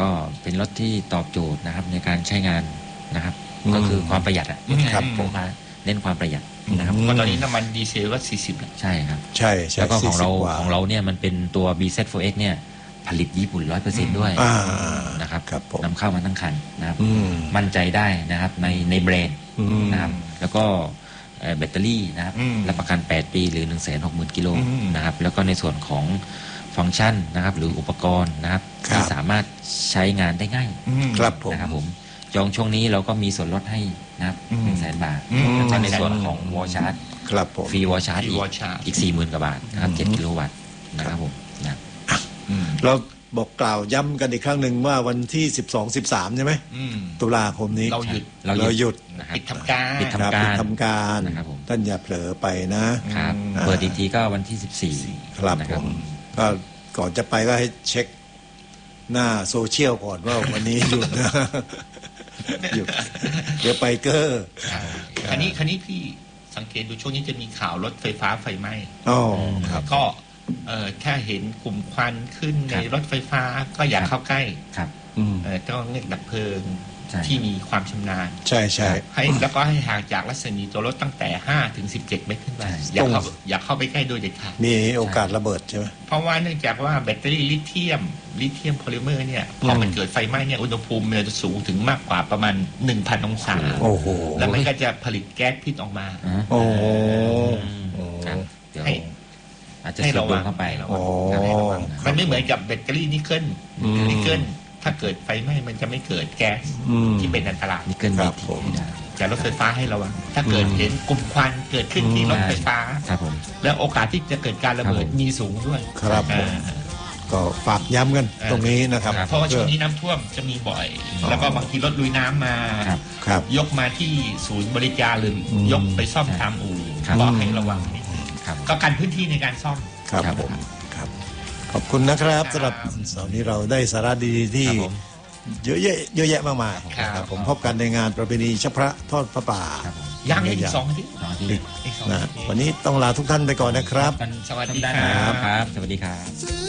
[SPEAKER 1] ก็เป็นรถที่ตอบโจทย์นะครับในการใช้งานนะครับ
[SPEAKER 3] อืม
[SPEAKER 1] ก็คือความประหยัดอ่ะ
[SPEAKER 3] ครับผม
[SPEAKER 1] มาเน้นความประหยัดนะครับ
[SPEAKER 2] เพราะตอนนี้น้ำมันดีเซลก็สี่สิบแล้ว
[SPEAKER 1] ใช่ครับ
[SPEAKER 3] ใช่ใช่
[SPEAKER 1] แล้วก็ของเรา
[SPEAKER 3] สี่สิบกว่า
[SPEAKER 1] ของเราเนี่ยมันเป็นตัว บี เซด โฟร์ เอ็กซ์ เนี่ยผลิตญี่ปุ่น ร้อยเปอร์เซ็นต์ ด้วย
[SPEAKER 3] อ่า
[SPEAKER 1] นะครับ
[SPEAKER 3] ครับผม
[SPEAKER 1] นำเข้ามาทั้งคันนะครับ
[SPEAKER 3] อืม
[SPEAKER 1] มั่นใจได้นะครับในในแบรนด์
[SPEAKER 3] อืม
[SPEAKER 1] นะครับแล้วก็เอ่อแบตเตอรี่นะครับ
[SPEAKER 2] อืม
[SPEAKER 1] รับประกัน แปด ปีหรือ หนึ่งแสนหกหมื่น กิโล
[SPEAKER 2] อืม
[SPEAKER 1] นะครับแล้วก็ในส่วนของฟังก์ชันนะครับหรืออุปกรณ์นะครับ
[SPEAKER 3] ครับ
[SPEAKER 1] ที่สามารถใช้งานได้ง่าย
[SPEAKER 2] อืม
[SPEAKER 3] ครับผม
[SPEAKER 1] นะครับผมจองช่วงนี้เราก็มีส่วนลดให้นะครับ
[SPEAKER 2] อืม
[SPEAKER 1] หนึ่งแสนบาท
[SPEAKER 2] อืม
[SPEAKER 1] แล้วก็ในส่วนของวอลชาร์จ
[SPEAKER 3] ครับผม
[SPEAKER 1] ฟรีวอลชาร์จ
[SPEAKER 2] ฟรี
[SPEAKER 1] อีก
[SPEAKER 2] wall charge
[SPEAKER 1] อีกสี่หมื่นกว่าบาทนะครับ
[SPEAKER 3] อืม
[SPEAKER 1] เจ็ดกิโลวัตต์นะครับผมนะ
[SPEAKER 2] อืม
[SPEAKER 3] เราบอกกล่าวย้ำกันอีกครั้งหนึ่งว่าวันที่สิบสอง สิบสามใช่ไหม
[SPEAKER 2] อืม
[SPEAKER 3] ตุลาคมนี้
[SPEAKER 2] เราหยุด
[SPEAKER 1] เรา
[SPEAKER 3] เราหยุด
[SPEAKER 1] นะครับ
[SPEAKER 2] ปิดทำการ
[SPEAKER 1] ปิด
[SPEAKER 3] ครับ
[SPEAKER 1] ทำการ
[SPEAKER 3] ปิดทำการ
[SPEAKER 1] นะครับผม
[SPEAKER 3] ท่านอย่าเผลอไปนะ
[SPEAKER 1] ครับ
[SPEAKER 2] อืม
[SPEAKER 1] เปิดอีกทีก็วันที่สิบสี่
[SPEAKER 3] ครับ
[SPEAKER 1] นะ
[SPEAKER 3] ผมก็ก่อนจะไปก็ให้เช็คหน้าโซเชียลก่อนว่าวันนี้หยุดนะ หยุดเดี๋ยวไปเกอร์
[SPEAKER 2] คันนี้คันนี้พี่สังเกตดูช่วงนี้จะมีข่าวรถไฟฟ้าไฟไหม้
[SPEAKER 3] อ๋อครับ
[SPEAKER 2] ก็เอ่อถ้าเห็นกลุ่มควันขึ้นในรถไฟฟ้าก็อย่าเข้าใกล้
[SPEAKER 1] ครับ
[SPEAKER 3] อืม
[SPEAKER 2] เอ่อต้องเรียกดับเพลิง
[SPEAKER 1] ใช่
[SPEAKER 2] ที่มีความชำนาญ
[SPEAKER 3] ใช่ใช่
[SPEAKER 2] ให้แล้วก็ให้ห่างจากรัศมีตัวรถตั้งแต่ห้าถึงสิบเจ็ดเมตรขึ้นไปอย่าเข้าอย่าเข้าไปใกล้โดยเด็ดขาด
[SPEAKER 3] มีโอกาสระเบิดใช่ไหม
[SPEAKER 2] เพราะว่าเนื่องจากว่าแบตเตอรี่ลิเธียมลิเธียมโพลิเมอร์เนี่ยพอมันเกิดไฟไหม้เนี่ยอุณหภูมิมันจะสูงถึงมากกว่าประมาณ หนึ่งพัน องศา
[SPEAKER 3] โอ้โห
[SPEAKER 2] แล้วมันก็จะผลิตแก๊สพิษออกมา
[SPEAKER 1] อ่า
[SPEAKER 3] โอ้โห
[SPEAKER 1] ครับเดี๋ยว
[SPEAKER 2] ให้
[SPEAKER 1] อาจจะ
[SPEAKER 2] ให้
[SPEAKER 1] สู
[SPEAKER 2] ระ
[SPEAKER 1] ด
[SPEAKER 2] วั
[SPEAKER 1] ล
[SPEAKER 2] ง
[SPEAKER 1] มเข้าไป
[SPEAKER 2] ให้ระ
[SPEAKER 3] โอ้
[SPEAKER 2] วัง มันไม่เหมือนกับแบตเตอรี่นิกเกิล
[SPEAKER 3] อืม
[SPEAKER 2] นิกเกิลถ้าเกิดไฟไหม้มันจะไม่เกิดแก๊ส
[SPEAKER 3] อืม
[SPEAKER 2] ที่เป็นอันตราย
[SPEAKER 1] นิกเกิล
[SPEAKER 3] ครับ
[SPEAKER 1] บี
[SPEAKER 3] ผม
[SPEAKER 1] ทีได้
[SPEAKER 2] แต่รถไฟฟ้าให้ระวัง ถ้าเกิด
[SPEAKER 3] อืม
[SPEAKER 2] เห็นกลุ่มควันเกิดขึ้นที่รถไฟฟ้า
[SPEAKER 1] ครับผม
[SPEAKER 2] แล้วโอกาสที่จะเกิดการระเบิด
[SPEAKER 1] ครับผม
[SPEAKER 2] มีสูงด้วย
[SPEAKER 3] ครับผม
[SPEAKER 2] อ่า
[SPEAKER 3] ก็ฝากย้ำกันตรงนี้นะครับ
[SPEAKER 2] เพราะว่าช่วงนี้น้ำท่วมจะมีบ่อย แล้วก็บางทีรถลุยน้ำมา
[SPEAKER 1] ครับ
[SPEAKER 3] ครับ
[SPEAKER 2] ยกมาที่ศูนย์บริการหรืออ
[SPEAKER 3] ม
[SPEAKER 2] ยกไปซ่อมตามอู่
[SPEAKER 1] ครับ
[SPEAKER 2] ก็ให้ระวังนิดนึง
[SPEAKER 1] ครับ
[SPEAKER 2] ก็กันพื้นที่ในการซ่อม
[SPEAKER 3] ครับ
[SPEAKER 1] ครับ
[SPEAKER 3] ผมครับ ขอบคุณนะครับ
[SPEAKER 2] ครับ
[SPEAKER 3] สำหรับเสาร์นี้เราได้สาระดีๆที่
[SPEAKER 1] ครับผม
[SPEAKER 3] เยอะแยะเยอะแยะมากมาย
[SPEAKER 2] ครับ
[SPEAKER 3] นะครับผมพบกันในงานประเพณีชัพพระทอดพระป่า
[SPEAKER 1] ครับผม
[SPEAKER 2] ยังอีกสองอาทิตย์
[SPEAKER 1] สองอาทิต
[SPEAKER 3] อี
[SPEAKER 1] ย์
[SPEAKER 3] ก
[SPEAKER 2] อีกสอง
[SPEAKER 3] นะ
[SPEAKER 2] อาทิตย์
[SPEAKER 3] วันนี้ต้องลาทุกท่านไปก่อนนะครับ
[SPEAKER 1] กัน
[SPEAKER 2] สวัสดี
[SPEAKER 1] สัปดาห์ห
[SPEAKER 2] ค
[SPEAKER 1] น้า
[SPEAKER 2] รับ
[SPEAKER 1] ครับ สวัสดีครับ
[SPEAKER 4] ซื้อ